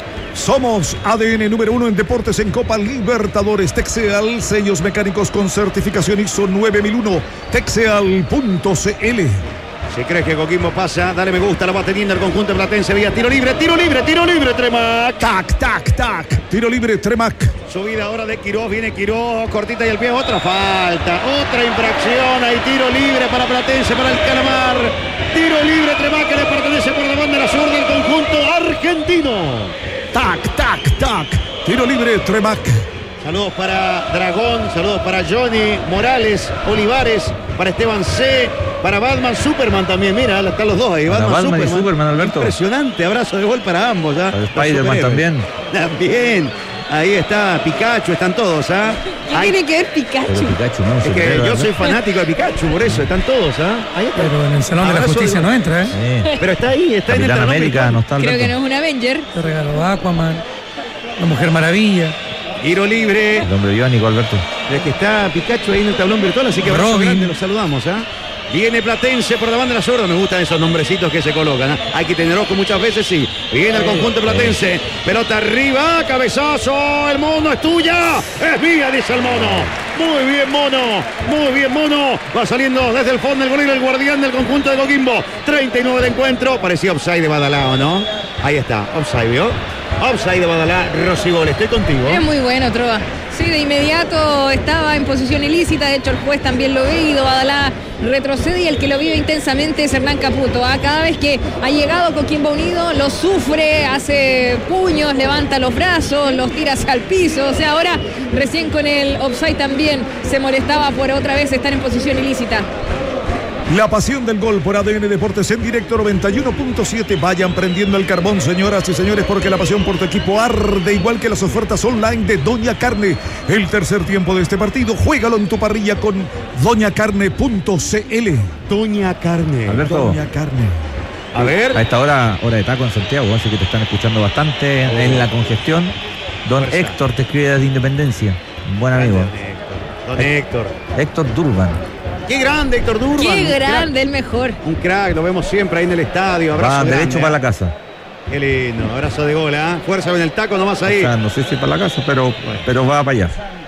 Somos A D N número uno en deportes en Copa Libertadores. Texeal, sellos mecánicos con certificación I S O nueve mil uno. Texeal punto C L. Si crees que Coquimbo pasa, dale me gusta, la va teniendo el conjunto de Platense vía tiro libre, tiro libre, tiro libre, Tremac. Tac, tac, tac. Tiro libre, Tremac. Subida ahora de Quiroz, viene Quiroz, cortita y el pie, otra falta, otra infracción, hay tiro libre para Platense, para el Calamar. Tiro libre, Tremac, que le pertenece por la banda de la zurda del conjunto argentino. Tac, tac, tac. Tiro libre, Tremac. Saludos para Dragón, saludos para Johnny Morales, Olivares, para Esteban C, para Batman, Superman también. Mira, están los dos ahí. Para Batman, Batman y Superman. Superman, Alberto. Impresionante, abrazo de gol para ambos. ¿Ah? Para Spider-Man también. También. Ahí está Pikachu, están todos. ¿Ah? ¿Qué Ahí- tiene que ver Pikachu? Pero Pikachu, ¿no? Es que yo soy fanático de Pikachu, por eso están todos. ¿Ah? Ahí está. Pero en el Salón de la Abrazo Justicia de- no entra, ¿eh? Sí. Pero está ahí, está en el Capitán terreno América virtual. no está, Creo Alberto. que no es un Avenger. Te regaló Aquaman, la Mujer Maravilla. Tiro libre. El hombre biónico, Alberto. Es que está Pikachu ahí en el tablón virtual, así que abrazo Robin. grande, los saludamos. ¿Ah? Viene Platense por la banda de la zurda. Me gustan esos nombrecitos que se colocan. ¿Ah? Hay que tener ojo muchas veces, sí. Viene el conjunto Platense. Pelota arriba, cabezazo. El mono es tuya. Es mía, dice el mono. Muy bien, mono. Muy bien, mono. Va saliendo desde el fondo el golero, el guardián del conjunto de Coquimbo. treinta y nueve de encuentro. Parecía offside de Badalá, ¿o no? Ahí está, offside, ¿vio? Offside de Badalá, Rosigol. Estoy contigo. Es muy bueno, Trova. Sí, de inmediato estaba en posición ilícita, de hecho el juez también lo ve, Guido Badalá retrocede y el que lo vive intensamente es Hernán Caputo. ¿Ah? Cada vez que ha llegado Coquimbo Unido lo sufre, hace puños, levanta los brazos, los tira hacia el piso. O sea, ahora recién con el offside también se molestaba por otra vez estar en posición ilícita. La pasión del gol por A D N Deportes en directo noventa y uno punto siete. Vayan prendiendo el carbón, señoras y señores, porque la pasión por tu equipo arde, igual que las ofertas online de Doña Carne. El tercer tiempo de este partido, juégalo en tu parrilla con doña carne punto c l. Doña Carne. Alberto, Doña Carne. A ver. a esta hora, hora de taco en Santiago, así que te están escuchando bastante en la congestión. Don Fuerza. Héctor te escribe desde Independencia. Un buen amigo. Don Héctor. Héctor Durban. Qué grande, Héctor Durban. Qué Un grande, crack. el mejor. Un crack, lo vemos siempre ahí en el estadio. Abrazo Va grande, derecho ¿eh? para la casa. Qué lindo, abrazo de gol, ¿ah? Fuerza en el taco nomás O ahí. sea, no sé si para la casa, pero, pero va para allá.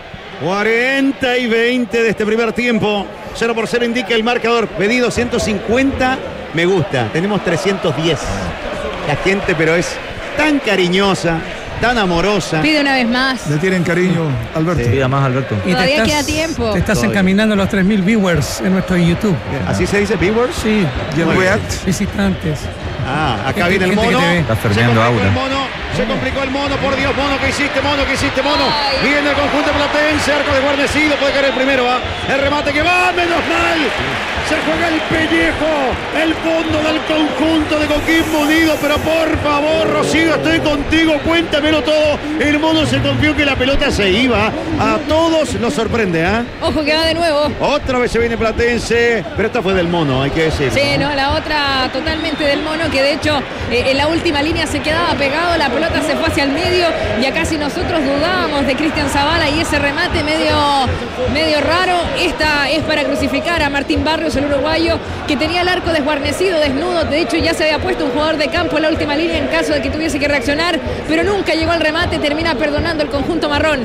cuarenta y veinte de este primer tiempo. cero por cero indica el marcador. Pedido ciento cincuenta, me gusta. Tenemos trescientos diez. La gente, pero es tan cariñosa, tan amorosa. Pide una vez más. Le tienen cariño, Alberto. Sí. Pida más, Alberto. Y Todavía queda tiempo. Te estás Todavía. encaminando a los tres mil viewers en nuestro YouTube. ¿Así se dice, viewers? Sí, Y el Muy bien. React. visitantes. Ah, acá Gente- viene el gente que mono. te ve. Está Se fermeando complicó el Aura. mono. Se complicó el mono. Por Dios, mono, ¿qué hiciste, mono? ¿Qué hiciste, mono? Ay. Viene el conjunto platense. Arco desguarnecido. Puede caer el primero, ¿ah? El remate que va, menos mal. Se juega el pellejo. El fondo del conjunto de Coquimbo Unido. Pero por favor, Rocío, estoy contigo. Cuéntamelo todo. El mono se confió que la pelota se iba. A todos nos sorprende, ¿ah? Ojo que va de nuevo. Otra vez se viene Platense. Pero esta fue del mono, hay que decir. Sí, no, la otra totalmente del mono, que de hecho eh, en la última línea se quedaba pegado, la pelota se fue hacia el medio y acá si nosotros dudábamos de Cristian Zavala y ese remate medio, medio raro, esta es para crucificar a Martín Barrios, el uruguayo, que tenía el arco desguarnecido, desnudo, de hecho ya se había puesto un jugador de campo en la última línea en caso de que tuviese que reaccionar, pero nunca llegó al remate, termina perdonando el conjunto marrón.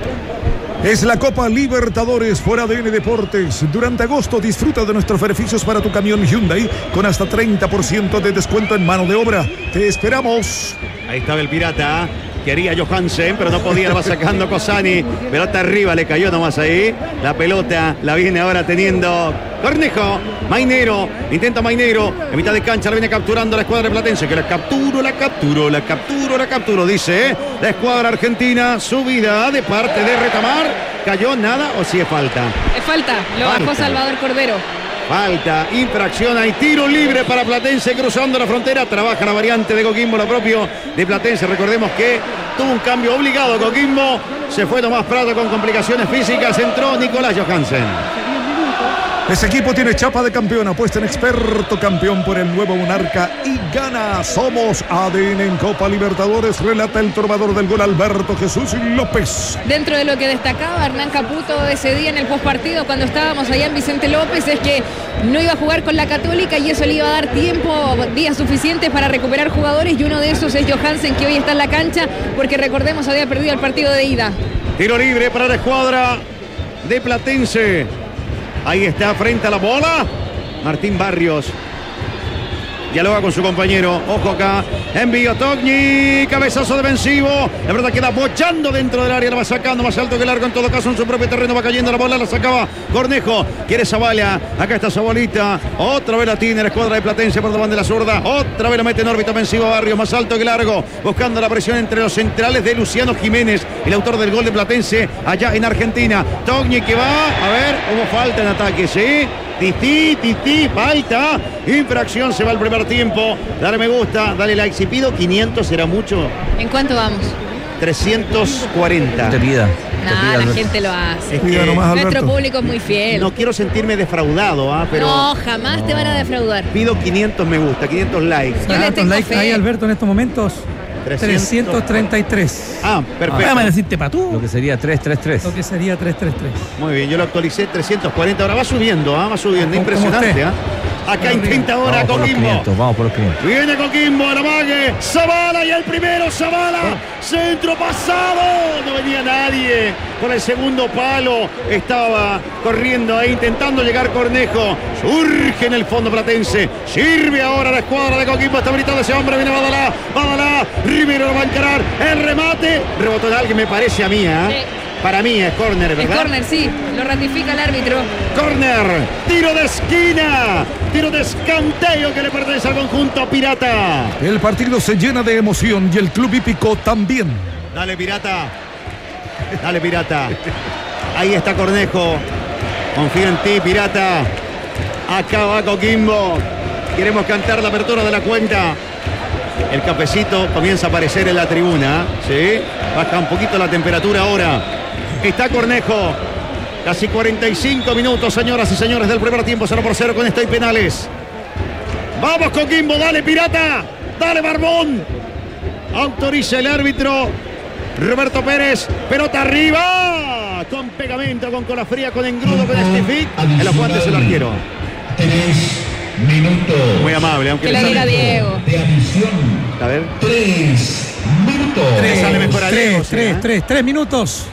Es la Copa Libertadores por A D N Deportes. Durante agosto disfruta de nuestros beneficios para tu camión Hyundai con hasta treinta por ciento de descuento en mano de obra. Te esperamos. Ahí estaba el pirata. Quería Johansen, pero no podía, la va sacando Cosani. Pelota arriba, le cayó nomás ahí. La pelota la viene ahora teniendo Cornejo. Mainero, intenta Mainero. En mitad de cancha la viene capturando la escuadra de Platense. Que la capturo, la capturo, la capturo, la capturo. Dice ¿eh? La escuadra argentina. Subida de parte de Retamar. ¿Cayó nada o sí es falta? Es falta, lo Falta. bajó Salvador Cordero. Falta, infracción, hay tiro libre para Platense cruzando la frontera. Trabaja la variante de Coquimbo, lo propio de Platense. Recordemos que tuvo un cambio obligado Coquimbo. Se fue Tomás Prado con complicaciones físicas. Entró Nicolás Johansen. Ese equipo tiene chapa de campeón, apuesta en experto campeón por el nuevo Monarca y gana. Somos A D N en Copa Libertadores, relata el trovador del gol Alberto Jesús López. Dentro de lo que destacaba Hernán Caputo ese día en el postpartido cuando estábamos allá en Vicente López es que no iba a jugar con la Católica y eso le iba a dar tiempo, días suficientes para recuperar jugadores y uno de esos es Johansen, que hoy está en la cancha porque recordemos había perdido el partido de ida. Tiro libre para la escuadra de Platense. Ahí está frente a la bola Martín Barrios. Dialoga con su compañero. Ojo acá. Envío Togni. Cabezazo defensivo. La verdad queda bochando dentro del área. La va sacando más alto que largo. En todo caso en su propio terreno va cayendo la bola. La sacaba Cornejo. Quiere Zavala. Acá está Zabalita. Otra vez la tiene la escuadra de Platense por la banda de la zurda. Otra vez la mete en órbita ofensiva Barrios. Más alto que largo. Buscando la presión entre los centrales de Luciano Jiménez. El autor del gol de Platense allá en Argentina. Togni que va. A ver. Hubo falta en ataque. Sí. Tití, tití, falta. Infracción, se va el primer tiempo. Dale me gusta, dale like. Si pido quinientos, ¿será mucho? ¿En cuánto vamos? trescientos cuarenta. Te pida. No, la gente lo hace. Es que Nuestro público es muy fiel. no quiero sentirme defraudado, ¿ah? Pero No, jamás te van a defraudar. pido quinientos me gusta, quinientos likes. Yo le ¿Cuántos tengo likes fe. hay, Alberto, en estos momentos? trescientos treinta y tres. Ah, perfecto. Déjame decirte para tú. Lo que sería tres tres tres. Lo que sería tres tres tres. Muy bien, yo lo actualicé trescientos cuarenta. Ahora va subiendo, ¿ah? Va subiendo. Como- como Impresionante, usted. ¿ah? Acá intenta ahora Vamos por los Coquimbo. quinientos, vamos por los quinientos. Viene Coquimbo, Aramague, Zavala y el primero, Zavala, centro pasado, no venía nadie, con el segundo palo, estaba corriendo ahí, intentando llegar Cornejo, surge en el fondo Platense, sirve ahora la escuadra de Coquimbo, está gritando ese hombre, viene Badalá, Badalá, Rivero lo va a encarar, el remate, rebotó en alguien, me parece a mí, ¿eh? Sí. Para mí es córner, Es ¿verdad? córner, sí, lo ratifica el árbitro. Córner, tiro de esquina, tiro de escanteo que le pertenece al conjunto pirata. El partido se llena de emoción y el club hípico también. Dale, pirata. Dale, pirata. Ahí está Cornejo. Confío en ti, pirata. Acá va Coquimbo. Queremos cantar la apertura de la cuenta. El cafecito comienza a aparecer en la tribuna. ¿Sí? Baja un poquito la temperatura ahora. Está Cornejo. Casi cuarenta y cinco minutos, señoras y señores, del primer tiempo. cero por cero con esto y penales. Vamos, Coquimbo. Dale, pirata. Dale, Barbón. Autoriza el árbitro Roberto Pérez. Pelota arriba. Con pegamento, con cola fría, con engrudo, con estific. En los guantes el arquero. Tres minutos. Muy amable, aunque Que le lo diga sale- Diego. De adición. A ver. Tres minutos. Tres, sale mejor a Diego, Tres, sí, tres, ¿eh? tres, tres minutos.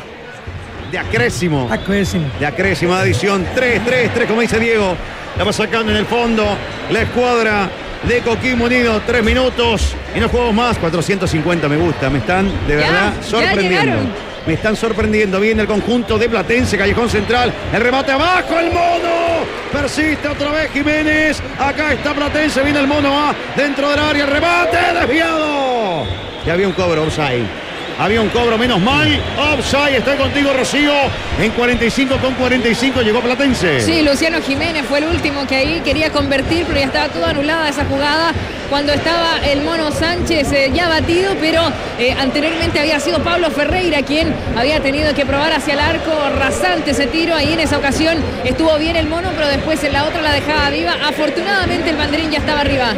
De acrésimo. Acrésimo. De acrésimo de adición. tres, tres, tres, como dice Diego. La va sacando en el fondo la escuadra de Coquimbo Unido. Tres minutos y no jugamos más. cuatrocientos cincuenta me gusta. Me están de verdad Ya, ya sorprendiendo. llegaron. Me están sorprendiendo. Viene el conjunto de Platense, callejón central. El remate abajo, el mono. Persiste otra vez Jiménez. Acá está Platense, viene el mono A dentro del área. El remate desviado. Ya había un cobro, offside. Había un cobro, menos mal. Offside, estoy contigo, Rocío. En cuarenta y cinco con cuarenta y cinco llegó Platense. Sí, Luciano Jiménez fue el último que ahí quería convertir, pero ya estaba toda anulada esa jugada cuando estaba el Mono Sánchez eh, ya batido, pero eh, anteriormente había sido Pablo Ferreira quien había tenido que probar hacia el arco. Rasante ese tiro, ahí en esa ocasión estuvo bien el Mono, pero después en la otra la dejaba viva. Afortunadamente el banderín ya estaba arriba.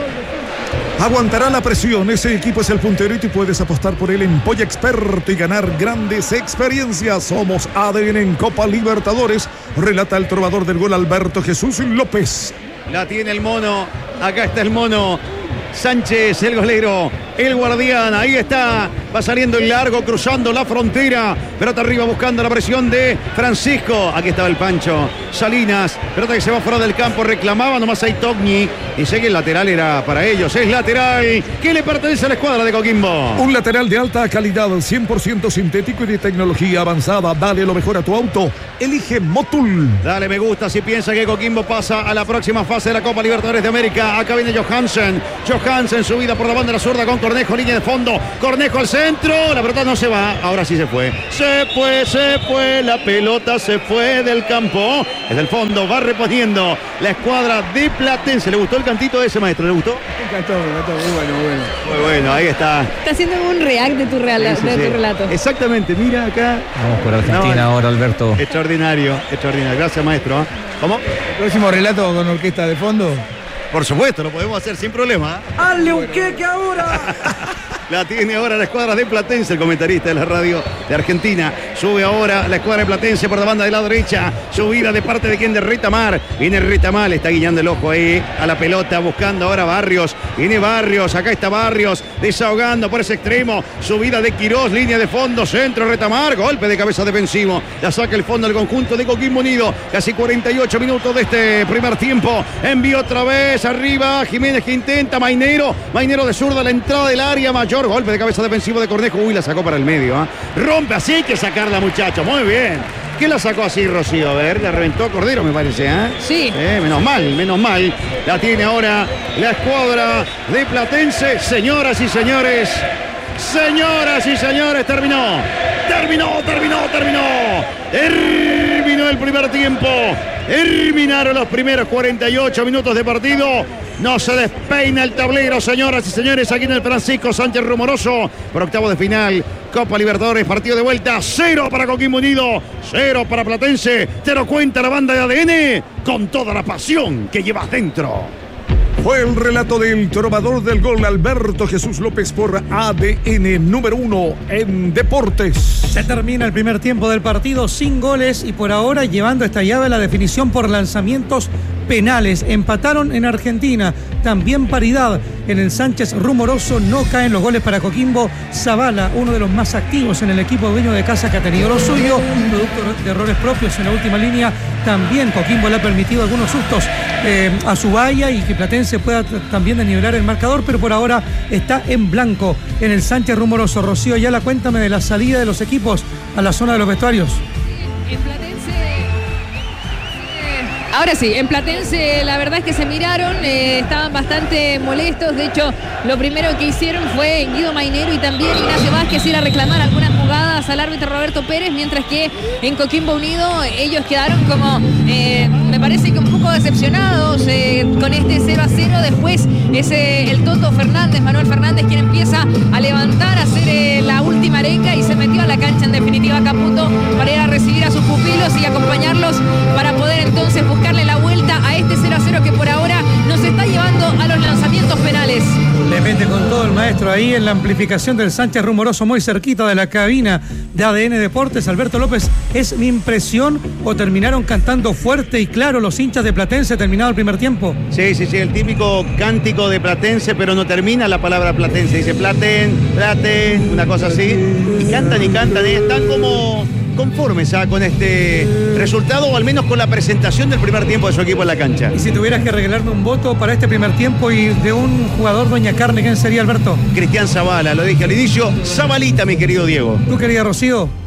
Aguantará la presión, ese equipo es el punterito y puedes apostar por él en Polla Experto y ganar grandes experiencias. Somos A D N en Copa Libertadores, relata el trovador del gol Alberto Jesús López. La tiene el mono, acá está el mono Sánchez, el golero, el guardián, ahí está, va saliendo el largo, cruzando la frontera, pelota arriba buscando la presión de Francisco, aquí estaba el Pancho, Salinas, pelota que se va fuera del campo, reclamaba nomás ahí Togni, dice que el lateral era para ellos, es lateral, que le pertenece a la escuadra de Coquimbo. Un lateral de alta calidad, cien por ciento sintético y de tecnología avanzada, dale lo mejor a tu auto, elige Motul. Dale me gusta si piensa que Coquimbo pasa a la próxima fase de la Copa Libertadores de América, acá viene Johansen, Johansen subida por la banda de la zurda con Cornejo, línea de fondo, Cornejo al centro, la pelota no se va, ahora sí se fue, se fue, se fue, la pelota se fue del campo, desde el fondo va reponiendo la escuadra de Platense. ¿Le gustó el cantito de ese maestro? ¿Le gustó? Me encantó, me encantó, muy bueno, muy bueno. Muy bueno, ahí está. Está haciendo un react de tu, real, Sí, sí, de sí. tu relato. Exactamente, mira acá. Vamos por Argentina No, ahora, Alberto. Extraordinario, extraordinario. Gracias, maestro. ¿Cómo? El próximo relato con orquesta de fondo. Por supuesto, lo podemos hacer sin problema. ¡Hazle un queque ahora! La tiene ahora la escuadra de Platense, el comentarista de la radio de Argentina. Sube ahora la escuadra de Platense por la banda de la derecha. Subida de parte de quien, de Retamar. Viene Retamar, le está guiñando el ojo ahí a la pelota, buscando ahora Barrios. Viene Barrios, acá está Barrios, desahogando por ese extremo. Subida de Quirós, línea de fondo, centro, Retamar. Golpe de cabeza defensivo. La saca el fondo del conjunto de Coquimbo Unido. Casi cuarenta y ocho minutos de este primer tiempo. Envío otra vez arriba. Jiménez que intenta, Mainero. Mainero de zurda, la entrada del área mayor. Golpe de cabeza defensivo de Cornejo. Uy, la sacó para el medio. ¿eh? Rompe, así hay que sacarla, muchachos. Muy bien. ¿Quién la sacó así, Rocío? A ver, la reventó Cordero, me parece. ¿eh? Sí. Eh, menos mal, menos mal. La tiene ahora la escuadra de Platense. Señoras y señores. Señoras y señores, terminó. Terminó, terminó, terminó. Terminó el primer tiempo. Terminaron los primeros cuarenta y ocho minutos de partido. No se despeina el tablero, señoras y señores, aquí en el Francisco Sánchez Rumoroso. Por octavo de final, Copa Libertadores, partido de vuelta. Cero para Coquimbo Unido, cero para Platense. Te lo cuenta la banda de A D N con toda la pasión que llevas dentro. Fue el relato del trovador del gol Alberto Jesús López por A D N número uno en Deportes. Se termina el primer tiempo del partido sin goles y por ahora llevando esta llave a la definición por lanzamientos penales. Empataron en Argentina, también paridad en el Sánchez Rumoroso. No caen los goles para Coquimbo. Zavala, uno de los más activos en el equipo dueño de casa que ha tenido lo suyo, producto de errores propios en la última línea. También Coquimbo le ha permitido algunos sustos eh, a su valla y que Platense pueda t- también desnivelar el marcador, pero por ahora está en blanco en el Sánchez Rumoroso. Rocío Ayala, cuéntame de la salida de los equipos a la zona de los vestuarios. En Platense. Ahora sí, en Platense la verdad es que se miraron, eh, estaban bastante molestos. De hecho, lo primero que hicieron fue Guido Mainero y también Ignacio Vázquez ir a reclamar algunas jugadas al árbitro Roberto Pérez, mientras que en Coquimbo Unido ellos quedaron como, eh, me parece que un poco decepcionados eh, con este cero a cero. Después es eh, el Toto Fernández, Manuel Fernández, quien empieza a levantar, a hacer eh, la última arenga y se metió a la cancha en definitiva Caputo para ir a recibir a sus pupilos y acompañarlos para poder entonces buscarle la vuelta a este cero a cero que por ahora nos está llevando a los lanzamientos penales. Le mete con todo el maestro ahí en la amplificación del Sánchez Rumoroso, muy cerquita de la cabina de A D N Deportes. Alberto López, ¿es mi impresión o terminaron cantando fuerte y claro los hinchas de Platense terminado el primer tiempo? Sí, sí, sí, el típico cántico de Platense, pero no termina la palabra Platense. Dice Platen, Platen, una cosa así. Y cantan y cantan y están como conformes ¿ah? con este resultado, o al menos con la presentación del primer tiempo de su equipo en la cancha. Y si tuvieras que regalarme un voto para este primer tiempo y de un jugador Doña Carne, ¿quién sería, Alberto? Cristian Zavala, lo dije al inicio. Zabalita, mi querido Diego. ¿Tú, querida Rocío?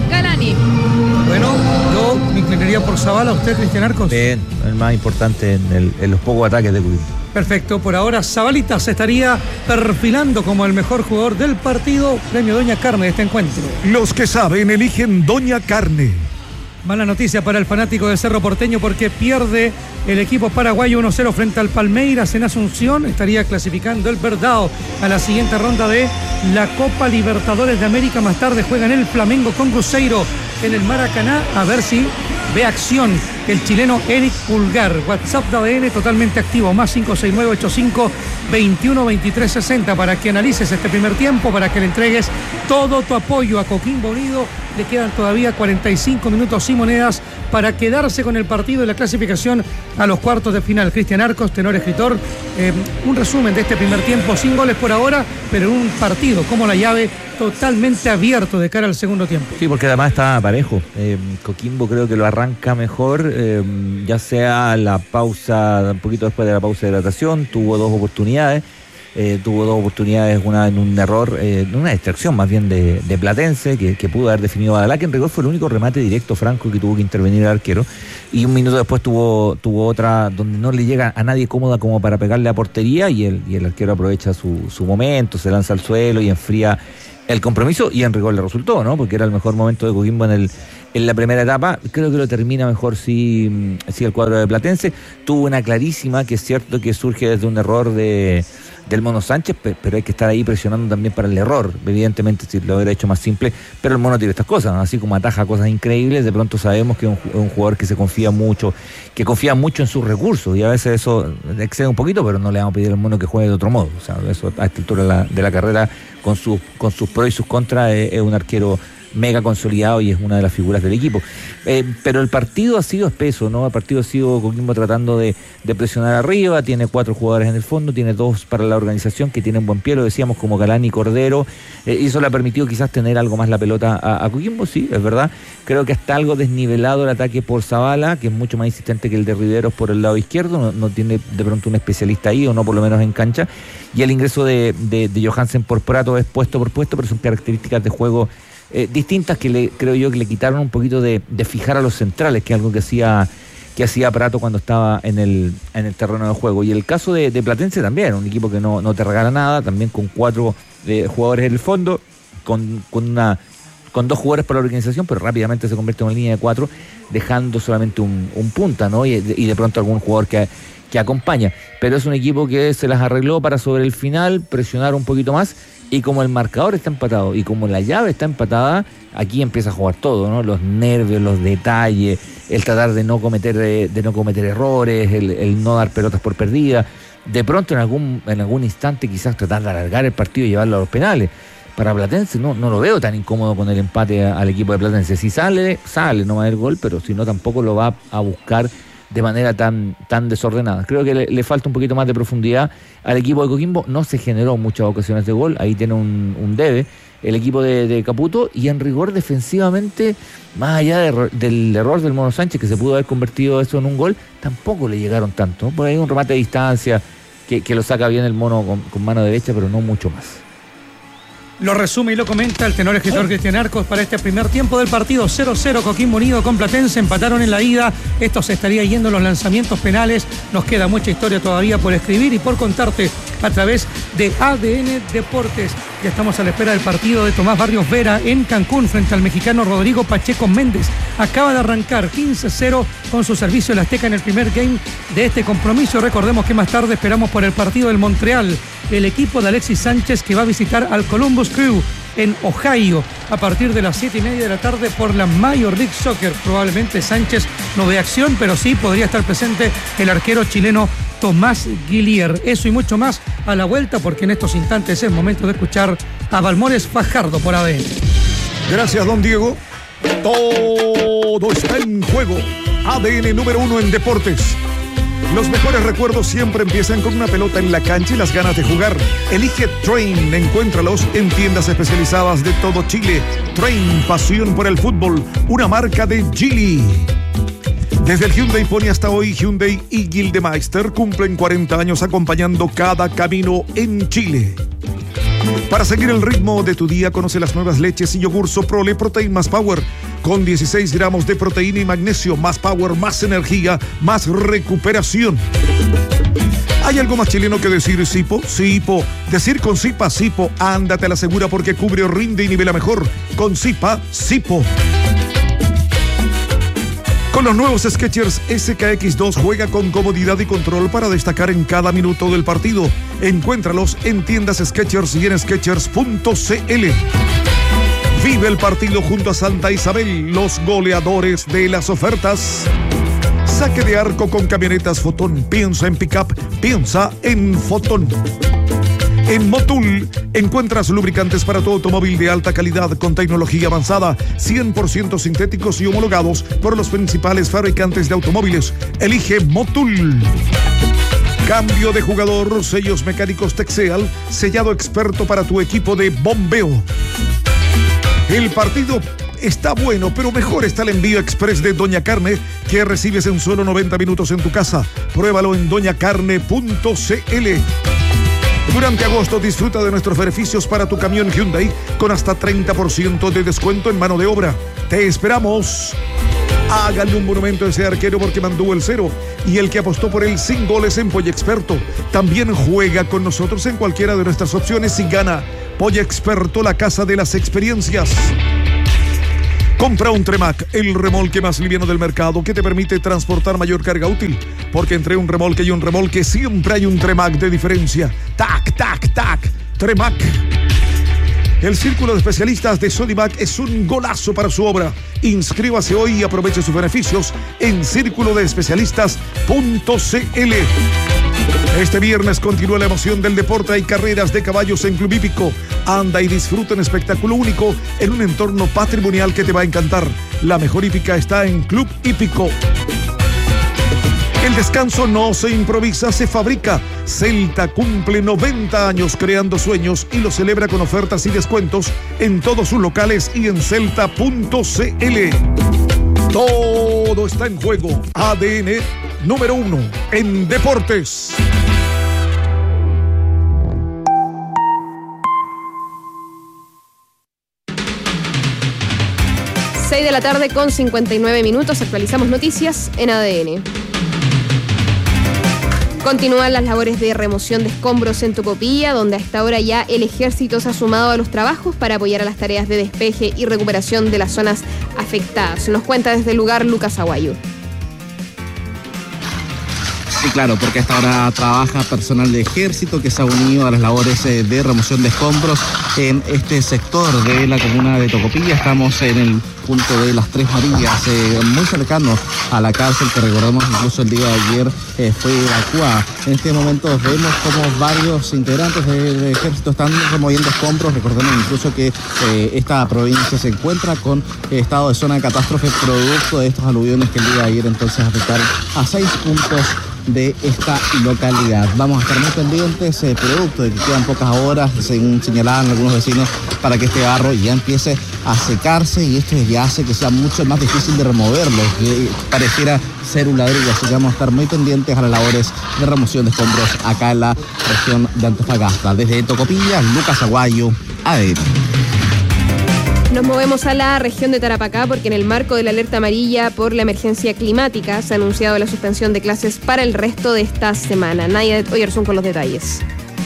Galani. Bueno, yo me inclinaría por Zavala. ¿Usted, Cristian Arcos? Bien, el más importante en, el, en los pocos ataques de Coquimbo. Perfecto, por ahora Zabalita se estaría perfilando como el mejor jugador del partido. Premio Doña Carne de este encuentro. Los que saben eligen Doña Carne. Mala noticia para el fanático de Cerro Porteño porque pierde el equipo paraguayo uno cero frente al Palmeiras en Asunción. Estaría clasificando el Verdao a la siguiente ronda de la Copa Libertadores de América. Más tarde juegan el Flamengo con Cruzeiro en el Maracaná. A ver si ve acción el chileno Eric Pulgar. WhatsApp de A D N totalmente activo, más cinco seis nueve ocho cinco veintiuno veintitrés sesenta, para que analices este primer tiempo, para que le entregues todo tu apoyo a Coquimbo Unido. Le quedan todavía cuarenta y cinco minutos y monedas para quedarse con el partido de la clasificación a los cuartos de final. Cristian Arcos, tenor escritor, eh, un resumen de este primer tiempo, sin goles por ahora, pero un partido como la llave totalmente abierto de cara al segundo tiempo. Sí, porque además está parejo. Eh, Coquimbo creo que lo arranca mejor, eh, ya sea la pausa, un poquito después de la pausa de hidratación, tuvo dos oportunidades. Eh, tuvo dos oportunidades, una en un error, eh, una distracción más bien de, de Platense, que, que pudo haber definido a Badalá, que en rigor fue el único remate directo franco que tuvo que intervenir el arquero, y un minuto después tuvo tuvo otra donde no le llega a nadie cómoda como para pegarle a portería, y el, y el arquero aprovecha su, su momento, se lanza al suelo y enfría el compromiso, y en rigor le resultó, ¿no? Porque era el mejor momento de Coquimbo en el en la primera etapa. Creo que lo termina mejor si, si el cuadro de Platense. Tuvo una clarísima, que es cierto que surge desde un error de del Mono Sánchez, pero hay que estar ahí presionando también para el error, evidentemente si lo hubiera hecho más simple, pero el Mono tiene estas cosas, ¿no? Así como ataja cosas increíbles, de pronto sabemos que es un, un jugador que se confía mucho, que confía mucho en sus recursos, y a veces eso excede un poquito, pero no le vamos a pedir al Mono que juegue de otro modo. O sea, eso a esta altura de la, de la carrera, con sus, con sus pros y sus contras, es, es un arquero mega consolidado y es una de las figuras del equipo. Eh, pero el partido ha sido espeso, ¿no? El partido ha sido Coquimbo tratando de, de presionar arriba, tiene cuatro jugadores en el fondo, tiene dos para la organización que tienen buen pie, lo decíamos, como Galani y Cordero, eh, y eso le ha permitido quizás tener algo más la pelota a, a Coquimbo, sí, es verdad. Creo que está algo desnivelado el ataque por Zavala, que es mucho más insistente que el de Riveros por el lado izquierdo, no, no tiene de pronto un especialista ahí, o no por lo menos en cancha, y el ingreso de, de, de Johansen por Prato es puesto por puesto, pero son características de juego Eh, distintas que le, creo yo que le quitaron un poquito de, de fijar a los centrales, que es algo que hacía que hacía Prato cuando estaba en el en el terreno de juego. Y el caso de, de Platense también, un equipo que no, no te regala nada, también con cuatro eh, jugadores en el fondo, con, con una con dos jugadores para la organización, pero rápidamente se convierte en una línea de cuatro, dejando solamente un, un punta, ¿no? Y, y de pronto algún jugador que, que acompaña. Pero es un equipo que se las arregló para sobre el final presionar un poquito más. Y como el marcador está empatado y como la llave está empatada, aquí empieza a jugar todo, ¿no? Los nervios, los detalles, el tratar de no cometer de no cometer errores, el, el no dar pelotas por perdida. De pronto en algún en algún instante quizás tratar de alargar el partido y llevarlo a los penales. Para Platense no, no lo veo tan incómodo con el empate a, al equipo de Platense. Si sale, sale, no va a haber gol, pero si no tampoco lo va a buscar de manera tan, tan desordenada. Creo que le, le falta un poquito más de profundidad al equipo de Coquimbo. No se generó muchas ocasiones de gol, ahí tiene un, un debe el equipo de, de Caputo, y en rigor defensivamente, más allá de, del error del Mono Sánchez, que se pudo haber convertido eso en un gol, tampoco le llegaron tanto. Por ahí un remate de distancia que, que lo saca bien el Mono con, con mano derecha, pero no mucho más. Lo resume y lo comenta el tenor escritor Cristian Arcos para este primer tiempo del partido. Cero cero Coquimbo Unido con Platense, empataron en la ida. Esto se estaría yendo en los lanzamientos penales. Nos queda mucha historia todavía por escribir y por contarte a través de A D N Deportes. Ya estamos a la espera del partido de Tomás Barrios Vera en Cancún frente al mexicano Rodrigo Pacheco Méndez. Acaba de arrancar quince cero con su servicio el Azteca en el primer game de este compromiso. Recordemos que más tarde esperamos por el partido del Montreal, el equipo de Alexis Sánchez, que va a visitar al Columbus Crew en Ohio a partir de las siete y media de la tarde por la Major League Soccer. Probablemente Sánchez no ve acción, pero sí podría estar presente el arquero chileno Tomás Guillier. Eso y mucho más a la vuelta, porque en estos instantes es momento de escuchar a Balmores Fajardo por A D N. Gracias, don Diego. Todo está en juego. A D N número uno en deportes. Los mejores recuerdos siempre empiezan con una pelota en la cancha y las ganas de jugar. Elige Train, encuéntralos en tiendas especializadas de todo Chile. Train, pasión por el fútbol, una marca de Geely. Desde el Hyundai Pony hasta hoy, Hyundai y Gildemeister cumplen cuarenta años acompañando cada camino en Chile. Para seguir el ritmo de tu día, conoce las nuevas leches y yogur Soprole Protein más Power, con dieciséis gramos de proteína y magnesio, más power, más energía, más recuperación. ¿Hay algo más chileno que decir Sipo? Sipo. Decir con Sipa, Sipo. Ándate a la segura porque cubre, rinde y nivela mejor. Con Sipa, Sipo. Con los nuevos Skechers S K X dos juega con comodidad y control para destacar en cada minuto del partido. Encuéntralos en tiendas Skechers y en skechers punto c l. Vive el partido junto a Santa Isabel, los goleadores de las ofertas. Saque de arco con camionetas Fotón. Piensa en pickup, piensa en Fotón. En Motul encuentras lubricantes para tu automóvil de alta calidad con tecnología avanzada, cien por ciento sintéticos y homologados por los principales fabricantes de automóviles. Elige Motul. Cambio de jugador, sellos mecánicos Texeal, sellado experto para tu equipo de bombeo. El partido está bueno, pero mejor está el envío express de Doña Carne, que recibes en solo noventa minutos en tu casa. Pruébalo en doña carne punto c l. Durante agosto disfruta de nuestros beneficios para tu camión Hyundai con hasta treinta por ciento de descuento en mano de obra. Te esperamos. Hágale un monumento a ese arquero porque mantuvo el cero y el que apostó por él sin goles en Polla Experto. También juega con nosotros en cualquiera de nuestras opciones y gana. Polla Experto, la casa de las experiencias. Compra un Tremac, el remolque más liviano del mercado que te permite transportar mayor carga útil. Porque entre un remolque y un remolque siempre hay un Tremac de diferencia. Tac, tac, tac. Tremac. El Círculo de Especialistas de Sodimac es un golazo para su obra. Inscríbase hoy y aproveche sus beneficios en círculo de especialistas punto c l. Este viernes continúa la emoción del deporte. Hay carreras de caballos en Club Hípico. Anda y disfruta un espectáculo único en un entorno patrimonial que te va a encantar. La mejor hípica está en Club Hípico. El descanso no se improvisa, se fabrica. Celta cumple noventa años creando sueños y lo celebra con ofertas y descuentos en todos sus locales y en celta punto c l. Todo está en juego. A D N número uno en deportes. seis de la tarde con cincuenta y nueve minutos. Actualizamos noticias en A D N. Continúan las labores de remoción de escombros en Tocopilla, donde a esta hora ya el ejército se ha sumado a los trabajos para apoyar a las tareas de despeje y recuperación de las zonas afectadas. Nos cuenta desde el lugar Lucas Aguayo. Sí, claro, porque a esta hora trabaja personal de ejército que se ha unido a las labores de remoción de escombros en este sector de la comuna de Tocopilla. Estamos en el punto de las Tres Marías, eh, muy cercano a la cárcel que recordamos incluso el día de ayer eh, fue evacuada. En este momento vemos como varios integrantes del ejército están removiendo escombros. Recordemos incluso que eh, esta provincia se encuentra con eh, estado de zona de catástrofe producto de estos aluviones que el día de ayer entonces afectaron a seis puntos de esta localidad. Vamos a estar muy pendientes, eh, producto de que quedan pocas horas, según señalaban algunos vecinos, para que este barro ya empiece a secarse y esto ya hace que sea mucho más difícil de removerlo, que pareciera ser un ladrillo, así que vamos a estar muy pendientes a las labores de remoción de escombros acá en la región de Antofagasta. Desde Tocopilla, Lucas Aguayo, A D N. Nos movemos a la región de Tarapacá porque en el marco de la alerta amarilla por la emergencia climática se ha anunciado la suspensión de clases para el resto de esta semana. Nadia Oyarzún con los detalles.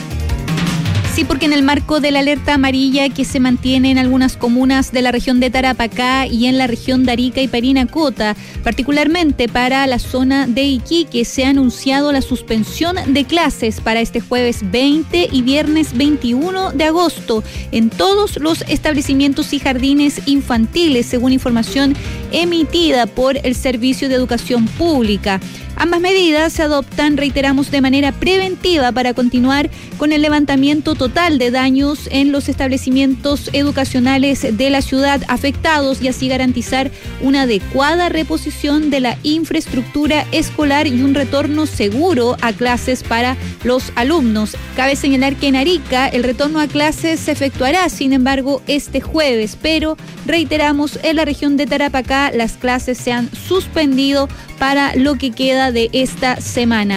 Sí, porque en el marco de la alerta amarilla que se mantiene en algunas comunas de la región de Tarapacá y en la región de Arica y Parinacota, particularmente para la zona de Iquique, se ha anunciado la suspensión de clases para este jueves veinte y viernes veintiuno de agosto en todos los establecimientos y jardines infantiles, según información emitida por el Servicio de Educación Pública. Ambas medidas se adoptan, reiteramos, de manera preventiva para continuar con el levantamiento total de daños en los establecimientos educacionales de la ciudad afectados y así garantizar una adecuada reposición de la infraestructura escolar y un retorno seguro a clases para los alumnos. Cabe señalar que en Arica el retorno a clases se efectuará, sin embargo, este jueves, pero reiteramos, en la región de Tarapacá las clases se han suspendido para lo que queda de esta semana.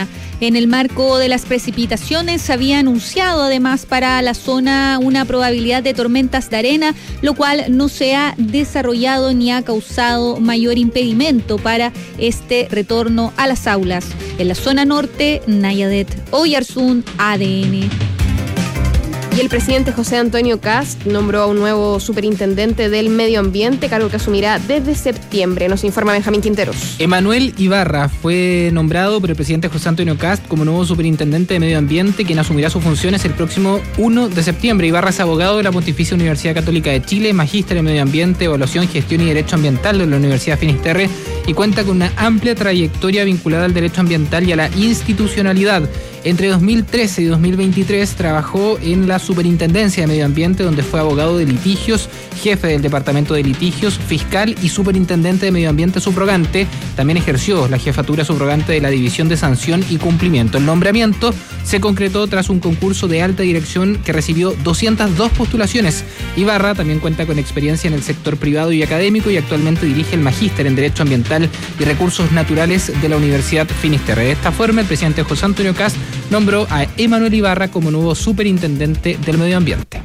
En el marco de las precipitaciones se había anunciado además para la zona una probabilidad de tormentas de arena, lo cual no se ha desarrollado ni ha causado mayor impedimento para este retorno a las aulas. En la zona norte, Nayadet, Oyarzún, A D N. Y el presidente José Antonio Kast nombró a un nuevo superintendente del medio ambiente, cargo que asumirá desde septiembre. Nos informa Benjamín Quinteros. Emanuel Ibarra fue nombrado por el presidente José Antonio Kast como nuevo superintendente de medio ambiente, quien asumirá sus funciones el próximo primero de septiembre. Ibarra es abogado de la Pontificia Universidad Católica de Chile, magíster en medio ambiente, evaluación, gestión y derecho ambiental de la Universidad Finisterre y cuenta con una amplia trayectoria vinculada al derecho ambiental y a la institucionalidad. Entre dos mil trece y dos mil veintitrés trabajó en la Superintendencia de Medio Ambiente, donde fue abogado de litigios, jefe del Departamento de Litigios, fiscal y superintendente de Medio Ambiente subrogante. También ejerció la jefatura subrogante de la División de Sanción y Cumplimiento. El nombramiento se concretó tras un concurso de alta dirección que recibió doscientas dos postulaciones. Ibarra también cuenta con experiencia en el sector privado y académico y actualmente dirige el Magíster en Derecho Ambiental y Recursos Naturales de la Universidad Finisterre. De esta forma, el presidente José Antonio Kast nombró a Emanuel Ibarra como nuevo superintendente del medio ambiente.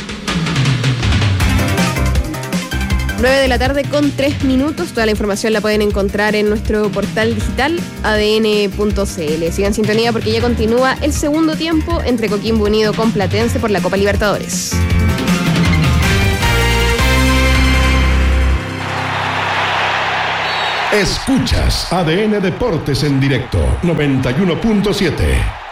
nueve de la tarde con tres minutos. Toda la información la pueden encontrar en nuestro portal digital a d n punto c l. Sigan sintonía porque ya continúa el segundo tiempo entre Coquimbo Unido con Platense por la Copa Libertadores. Escuchas A D N Deportes en directo noventa y uno punto siete.